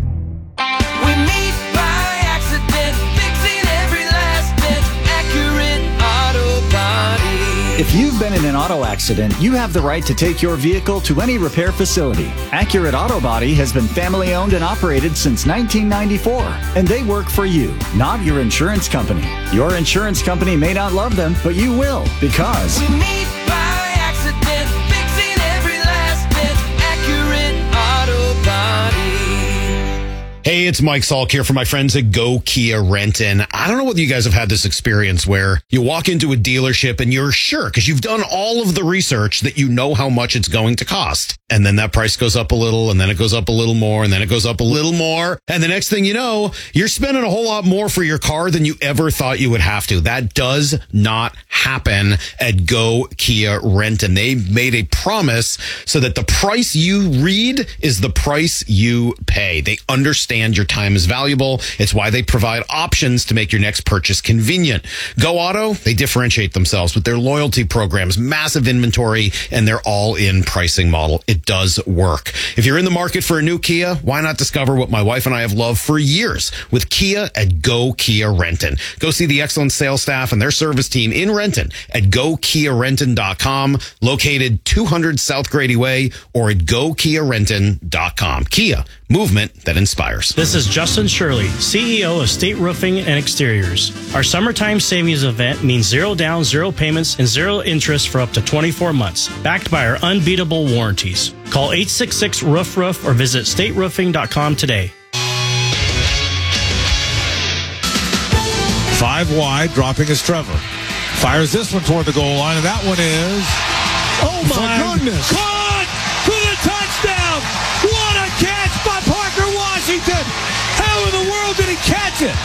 [SPEAKER 7] We meet by accident, fixing every last bit, Accurate Auto Body.
[SPEAKER 8] If you've been in an auto accident, you have the right to take your vehicle to any repair facility. Accurate Auto Body has been family owned and operated since nineteen ninety-four, and they work for you, not your insurance company. Your insurance company may not love them, but you will, because
[SPEAKER 7] We meet by accident, fixing every last bit, Accurate Auto Body.
[SPEAKER 10] Hey, it's Mike Salk here for my friends at Go Kia Renton. I don't know whether you guys have had this experience where you walk into a dealership and you're sure, because you've done all of the research, that you know how much it's going to cost. And then that price goes up a little, and then it goes up a little more, and then it goes up a little more. And the next thing you know, you're spending a whole lot more for your car than you ever thought you would have to. That does not happen at Go Kia Renton. They made a promise so that the price you read is the price you pay. They understand understand your time is valuable. It's why they provide options to make your next purchase convenient. Go Auto, they differentiate themselves with their loyalty programs, massive inventory, and their all-in pricing model. It does work. If you're in the market for a new Kia, why not discover what my wife and I have loved for years with Kia at Go Kia Renton. Go see the excellent sales staff and their service team in Renton at go kia renton dot com, located two hundred South Grady Way, or at go kia renton dot com. Kia, movement that inspires.
[SPEAKER 9] This is Justin Shirley, C E O of State Roofing and Exteriors. Our summertime savings event means zero down, zero payments, and zero interest for up to twenty-four months, backed by our unbeatable warranties. Call eight six six, roof roof or visit state roofing dot com today.
[SPEAKER 11] Five wide, dropping is Trevor. Fires this one toward the goal line, and that one is...
[SPEAKER 9] Oh, my
[SPEAKER 11] goodness!
[SPEAKER 9] Caught for the touchdown!
[SPEAKER 11] What a catch by Parker Washington! How in the world did he catch it?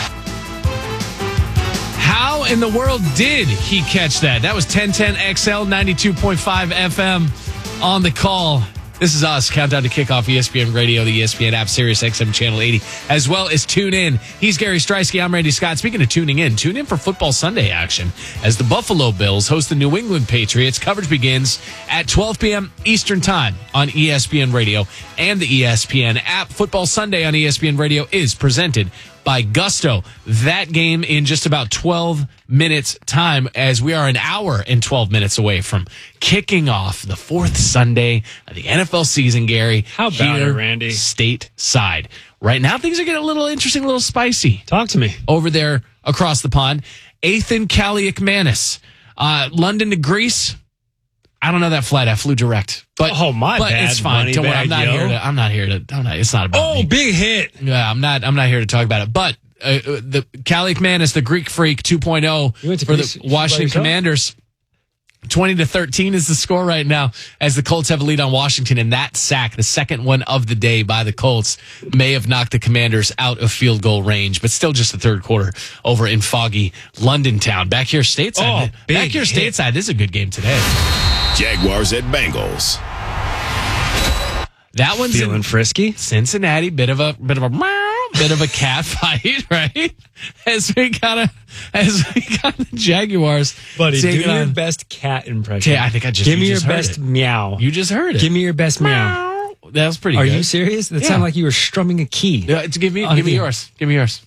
[SPEAKER 4] How in the world did he catch that? That was ten ten X L, ninety-two point five F M on the call. This is us, Countdown to Kickoff, E S P N Radio, the E S P N app, Sirius X M Channel eighty, as well as Tune In. He's Gary Streisky. I'm Randy Scott. Speaking of tuning in, tune in for Football Sunday action as the Buffalo Bills host the New England Patriots. Coverage begins at twelve p.m. Eastern Time on E S P N Radio and the E S P N app. Football Sunday on E S P N Radio is presented by Gusto. That game in just about twelve minutes time, as we are an hour and twelve minutes away from kicking off the fourth Sunday of the N F L season, Gary.
[SPEAKER 5] How about
[SPEAKER 4] here
[SPEAKER 5] it, Randy?
[SPEAKER 4] Stateside. Right now, things are getting a little interesting, a little spicy.
[SPEAKER 5] Talk to me.
[SPEAKER 4] Over there across the pond. Ethan Kaliakmanis. Uh, London to Greece. I don't know that flight. I flew direct. But,
[SPEAKER 5] oh, my
[SPEAKER 4] but
[SPEAKER 5] bad.
[SPEAKER 4] it's fine.
[SPEAKER 5] Money
[SPEAKER 4] Don't worry.
[SPEAKER 5] bag,
[SPEAKER 4] I'm not
[SPEAKER 5] yo.
[SPEAKER 4] here to, I'm not here to, I'm not, it's not about
[SPEAKER 5] Oh,
[SPEAKER 4] me.
[SPEAKER 5] big hit.
[SPEAKER 4] Yeah, I'm not, I'm not here to talk about it. But uh, the Kaliakmanis, the Greek Freak two point oh for
[SPEAKER 5] to
[SPEAKER 4] the
[SPEAKER 5] Greece by
[SPEAKER 4] Washington
[SPEAKER 5] yourself?
[SPEAKER 4] Commanders. twenty to thirteen is the score right now as the Colts have a lead on Washington. And that sack, the second one of the day by the Colts, may have knocked the Commanders out of field goal range, but still just the third quarter over in foggy London town. Back here stateside.
[SPEAKER 5] Oh, big
[SPEAKER 4] back here
[SPEAKER 5] hit.
[SPEAKER 4] stateside. This is a good game today.
[SPEAKER 3] Jaguars at Bengals.
[SPEAKER 4] That one's
[SPEAKER 5] Feeling
[SPEAKER 4] in
[SPEAKER 5] frisky.
[SPEAKER 4] Cincinnati. Bit of a bit of a meow, bit of a cat fight, right? As we got a, as we got the Jaguars.
[SPEAKER 5] Buddy, do
[SPEAKER 4] taking
[SPEAKER 5] your
[SPEAKER 4] on-
[SPEAKER 5] best cat impression.
[SPEAKER 4] Okay, I think I just
[SPEAKER 5] Give
[SPEAKER 4] you
[SPEAKER 5] me your
[SPEAKER 4] just heard
[SPEAKER 5] best
[SPEAKER 4] it.
[SPEAKER 5] meow.
[SPEAKER 4] You just heard it.
[SPEAKER 5] Give me your best meow.
[SPEAKER 4] That was pretty
[SPEAKER 5] Are
[SPEAKER 4] good.
[SPEAKER 5] you serious? That
[SPEAKER 4] Yeah.
[SPEAKER 5] sounded like you were strumming a key.
[SPEAKER 4] Yeah, it's- give me
[SPEAKER 5] On
[SPEAKER 4] give me
[SPEAKER 5] the-
[SPEAKER 4] yours. Give me yours.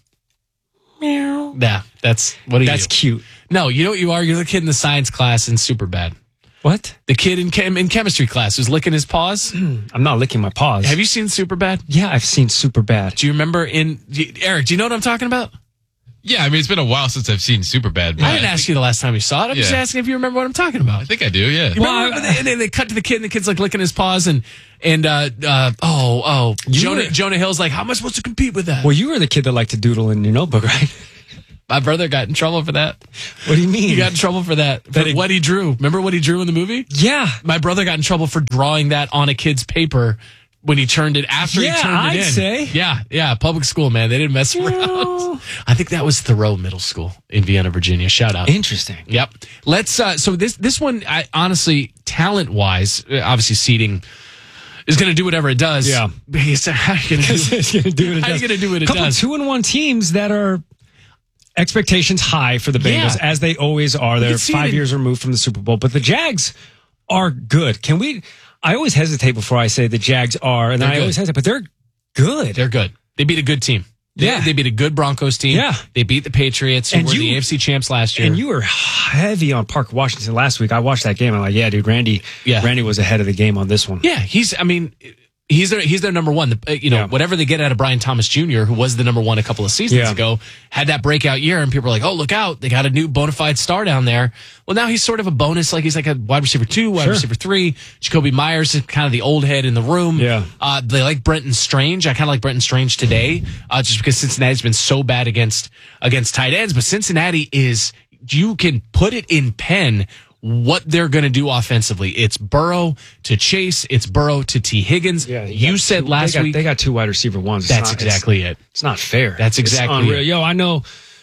[SPEAKER 4] Meow. Yeah, that's what are
[SPEAKER 5] That's
[SPEAKER 4] you?
[SPEAKER 5] cute.
[SPEAKER 4] No, you know what you are? You're the kid in the science class in Superbad.
[SPEAKER 5] What?
[SPEAKER 4] The kid in chem in chemistry class who's licking his paws.
[SPEAKER 5] I'm not licking my paws.
[SPEAKER 4] Have you seen Superbad?
[SPEAKER 5] Yeah, I've seen Superbad.
[SPEAKER 4] Do you remember in do you- Eric? Do you know what I'm talking about?
[SPEAKER 12] Yeah, I mean, it's been a while since I've seen Superbad. but
[SPEAKER 4] I didn't ask you the last time you saw it. I'm just
[SPEAKER 12] Yeah.
[SPEAKER 4] asking if you remember what I'm talking about.
[SPEAKER 12] I think I do, yeah.
[SPEAKER 4] You remember when they, and they, they cut to the kid and the kid's like licking his paws and and uh, uh oh oh
[SPEAKER 5] You
[SPEAKER 4] Jonah
[SPEAKER 5] were-
[SPEAKER 4] Jonah Hill's like, how am I supposed to compete with that?
[SPEAKER 5] Well, you were the kid that liked to doodle in your notebook, right?
[SPEAKER 4] My brother got in trouble for that.
[SPEAKER 5] What do you mean?
[SPEAKER 4] He got in trouble for that. For
[SPEAKER 5] That he-
[SPEAKER 4] what he drew. Remember what he drew in the movie?
[SPEAKER 5] Yeah.
[SPEAKER 4] My brother got in trouble for drawing that on a kid's paper when he turned it after
[SPEAKER 5] Yeah,
[SPEAKER 4] he turned it
[SPEAKER 5] I'd
[SPEAKER 4] in.
[SPEAKER 5] say.
[SPEAKER 4] Yeah, yeah. Public school, man. They didn't mess around. I think that was Thoreau Middle School in Vienna, Virginia. Shout out.
[SPEAKER 5] Interesting.
[SPEAKER 4] Yep. Let's. Uh, so this this one, I honestly, talent wise, obviously seeding is going to do whatever it does.
[SPEAKER 5] Yeah.
[SPEAKER 4] Because how are you going to do?
[SPEAKER 5] It's gonna do what it
[SPEAKER 4] How are you
[SPEAKER 5] does.
[SPEAKER 4] going to do what it
[SPEAKER 5] Couple
[SPEAKER 4] does?
[SPEAKER 5] two and one teams that are expectations high for the Bengals,
[SPEAKER 4] Yeah.
[SPEAKER 5] as they always are. They're
[SPEAKER 4] can see
[SPEAKER 5] five
[SPEAKER 4] it in-
[SPEAKER 5] years removed from the Super Bowl, but the Jags are good. Can we? I always hesitate before I say the Jags are, and then
[SPEAKER 4] They're
[SPEAKER 5] I
[SPEAKER 4] good.
[SPEAKER 5] always hesitate, but they're good.
[SPEAKER 4] They're good. They beat a good team. They,
[SPEAKER 5] Yeah.
[SPEAKER 4] they beat a good Broncos team.
[SPEAKER 5] Yeah.
[SPEAKER 4] They beat the Patriots, who
[SPEAKER 5] And
[SPEAKER 4] were
[SPEAKER 5] you-
[SPEAKER 4] the A F C champs last year.
[SPEAKER 5] And you were heavy on Parker Washington last week. I watched that game. I'm like, yeah, dude, Randy.
[SPEAKER 4] Yeah.
[SPEAKER 5] Randy was ahead of the game on this one.
[SPEAKER 4] Yeah, he's. I mean, he's their he's their number one. The, uh, you know,
[SPEAKER 5] Yeah.
[SPEAKER 4] whatever they get out of Brian Thomas Junior, who was the number one a couple of seasons
[SPEAKER 5] Yeah.
[SPEAKER 4] ago, had that breakout year, and people were like, "Oh, look out! They got a new bona fide star down there." Well, now he's sort of a bonus. Like he's like a wide receiver two, wide
[SPEAKER 5] Sure.
[SPEAKER 4] receiver three. Jacoby Myers is kind of the old head in the room.
[SPEAKER 5] Yeah.
[SPEAKER 4] Uh, they like Brenton Strange. I kind of like Brenton Strange today, uh, just because Cincinnati's been so bad against against tight ends. But Cincinnati is, you can put it in pen what they're going to do offensively. It's Burrow to Chase. It's Burrow to T. Higgins.
[SPEAKER 5] Yeah,
[SPEAKER 4] you
[SPEAKER 5] got
[SPEAKER 4] said
[SPEAKER 5] two-
[SPEAKER 4] last
[SPEAKER 5] they got,
[SPEAKER 4] week.
[SPEAKER 5] They got two wide receiver ones. It's
[SPEAKER 4] That's
[SPEAKER 5] not-
[SPEAKER 4] exactly
[SPEAKER 5] it's,
[SPEAKER 4] it.
[SPEAKER 5] It's not fair.
[SPEAKER 4] That's
[SPEAKER 5] It's
[SPEAKER 4] exactly
[SPEAKER 5] unreal.
[SPEAKER 4] it.
[SPEAKER 5] Yo, I know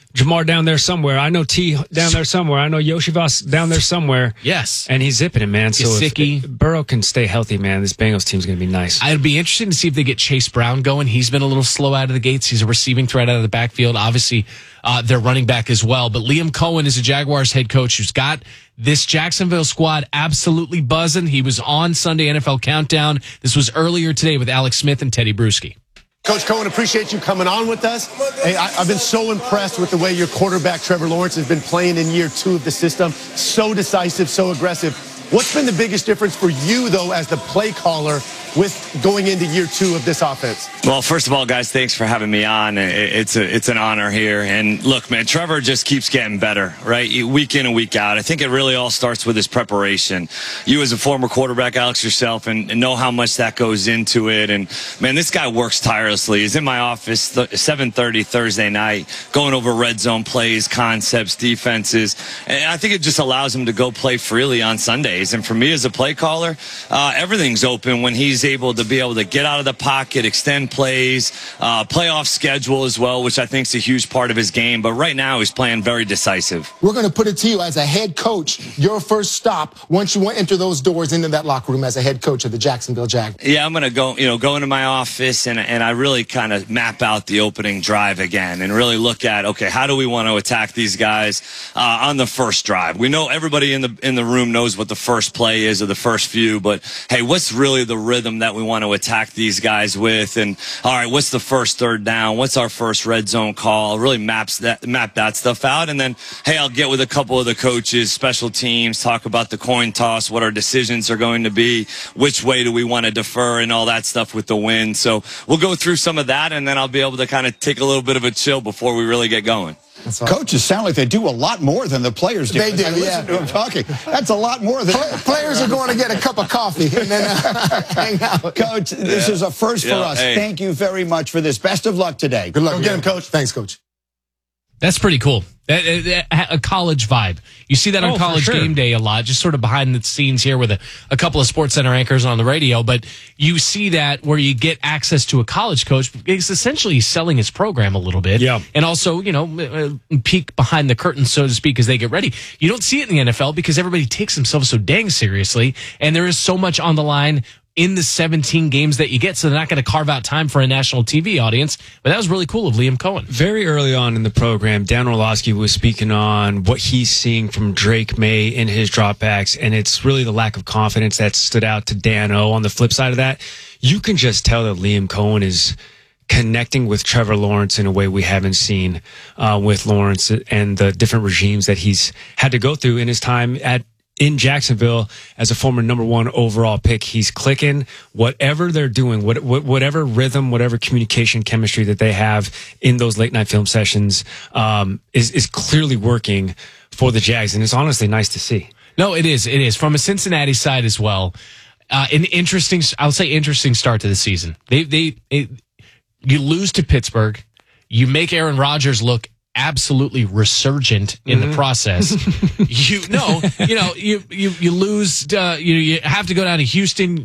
[SPEAKER 5] Jamar down there somewhere. I know T down there somewhere. I know Yoshivas down there somewhere.
[SPEAKER 4] Yes.
[SPEAKER 5] And he's zipping it, man. So if,
[SPEAKER 4] Gesicki.
[SPEAKER 5] if Burrow can stay healthy, man, this Bengals team's going to be nice.
[SPEAKER 4] I'd be interested to see if they get Chase Brown going. He's been a little slow out of the gates. He's a receiving threat out of the backfield. Obviously, uh, they're running back as well. But Liam Cohen is a Jaguars head coach who's got this Jacksonville squad absolutely buzzing. He was on Sunday N F L Countdown. This was earlier today with Alex Smith and Teddy Bruschi.
[SPEAKER 14] Coach Cohen, appreciate you coming on with us. Hey, I, I've been so impressed with the way your quarterback, Trevor Lawrence, has been playing in year two of the system. So decisive, so aggressive. What's been the biggest difference for you, though, as the play caller with going into year two of this offense?
[SPEAKER 15] Well, first of all, guys, thanks for having me on. It's a, it's an honor here. And look, man, Trevor just keeps getting better, right? Week in and week out. I think it really all starts with his preparation. You as a former quarterback, Alex, yourself, and, and know how much that goes into it. And, man, this guy works tirelessly. He's in my office seven thirty Thursday night, going over red zone plays, concepts, defenses. And I think it just allows him to go play freely on Sundays. And for me as a play caller, uh, everything's open when he's able to be able to get out of the pocket, extend plays, uh, playoff schedule as well, which I think is a huge part of his game. But right now he's playing very decisive.
[SPEAKER 16] We're going to put it to you as a head coach, your first stop once you enter those doors into that locker room as a head coach of the Jacksonville Jaguars.
[SPEAKER 15] Yeah, I'm going to go, you know, go into my office and, and I really kind of map out the opening drive again and really look at, okay, how do we want to attack these guys uh, on the first drive? We know everybody in the in the room knows what the first play is or the first few, but hey, what's really the rhythm that we want to attack these guys with? And all right, what's the first third down? What's our first red zone call? Really maps that map that stuff out. And then, hey, I'll get with a couple of the coaches, special teams, talk about the coin toss, what our decisions are going to be, which way do we want to defer, and all that stuff with the win. So we'll go through some of that, and then I'll be able to kind of take a little bit of a chill before we really get going.
[SPEAKER 17] Coaches sound like they do a lot more than the players do.
[SPEAKER 16] They do,
[SPEAKER 17] I
[SPEAKER 16] yeah.
[SPEAKER 17] listen to them talking. That's a lot more than
[SPEAKER 16] players are going to get a cup of coffee and then uh, hang out.
[SPEAKER 17] Coach, this
[SPEAKER 15] Yeah.
[SPEAKER 17] is a first for
[SPEAKER 15] Yeah,
[SPEAKER 17] us.
[SPEAKER 15] hey.
[SPEAKER 17] Thank you very much for this. Best of luck today.
[SPEAKER 16] Good luck. Go get him, Coach. Thanks, Coach.
[SPEAKER 4] That's pretty cool. That, that, that, a college vibe. You see that on
[SPEAKER 5] Oh, for
[SPEAKER 4] College
[SPEAKER 5] sure.
[SPEAKER 4] Game Day a lot, just sort of behind the scenes here with a, a couple of Sports Center anchors on the radio. But you see that where you get access to a college coach because essentially he's selling his program a little bit.
[SPEAKER 5] Yeah.
[SPEAKER 4] And also, you know, uh, peek behind the curtain, so to speak, as they get ready. You don't see it in the N F L because everybody takes themselves so dang seriously. And there is so much on the line in the seventeen games that you get, so they're not going to carve out time for a national T V audience. But that was really cool of Liam Cohen.
[SPEAKER 5] Very early on in the program, Dan Orlovsky was speaking on what he's seeing from Drake May in his dropbacks, and it's really the lack of confidence that stood out to Dan O. On the flip side of that, you can just tell that Liam Cohen is connecting with Trevor Lawrence in a way we haven't seen uh, with Lawrence and the different regimes that he's had to go through in his time at in Jacksonville as a former number one overall pick. He's clicking whatever they're doing, what, what, whatever rhythm, whatever communication chemistry that they have in those late night film sessions um, is, is clearly working for the Jags. And it's honestly nice to see.
[SPEAKER 4] No, it is. It is. From a Cincinnati side as well. Uh, an interesting, I'll say interesting start to the season. They, they, it, you lose to Pittsburgh. You make Aaron Rodgers look absolutely resurgent in
[SPEAKER 5] Mm-hmm.
[SPEAKER 4] the process. you no, you know, you you you lose. Uh, you you have to go down to Houston.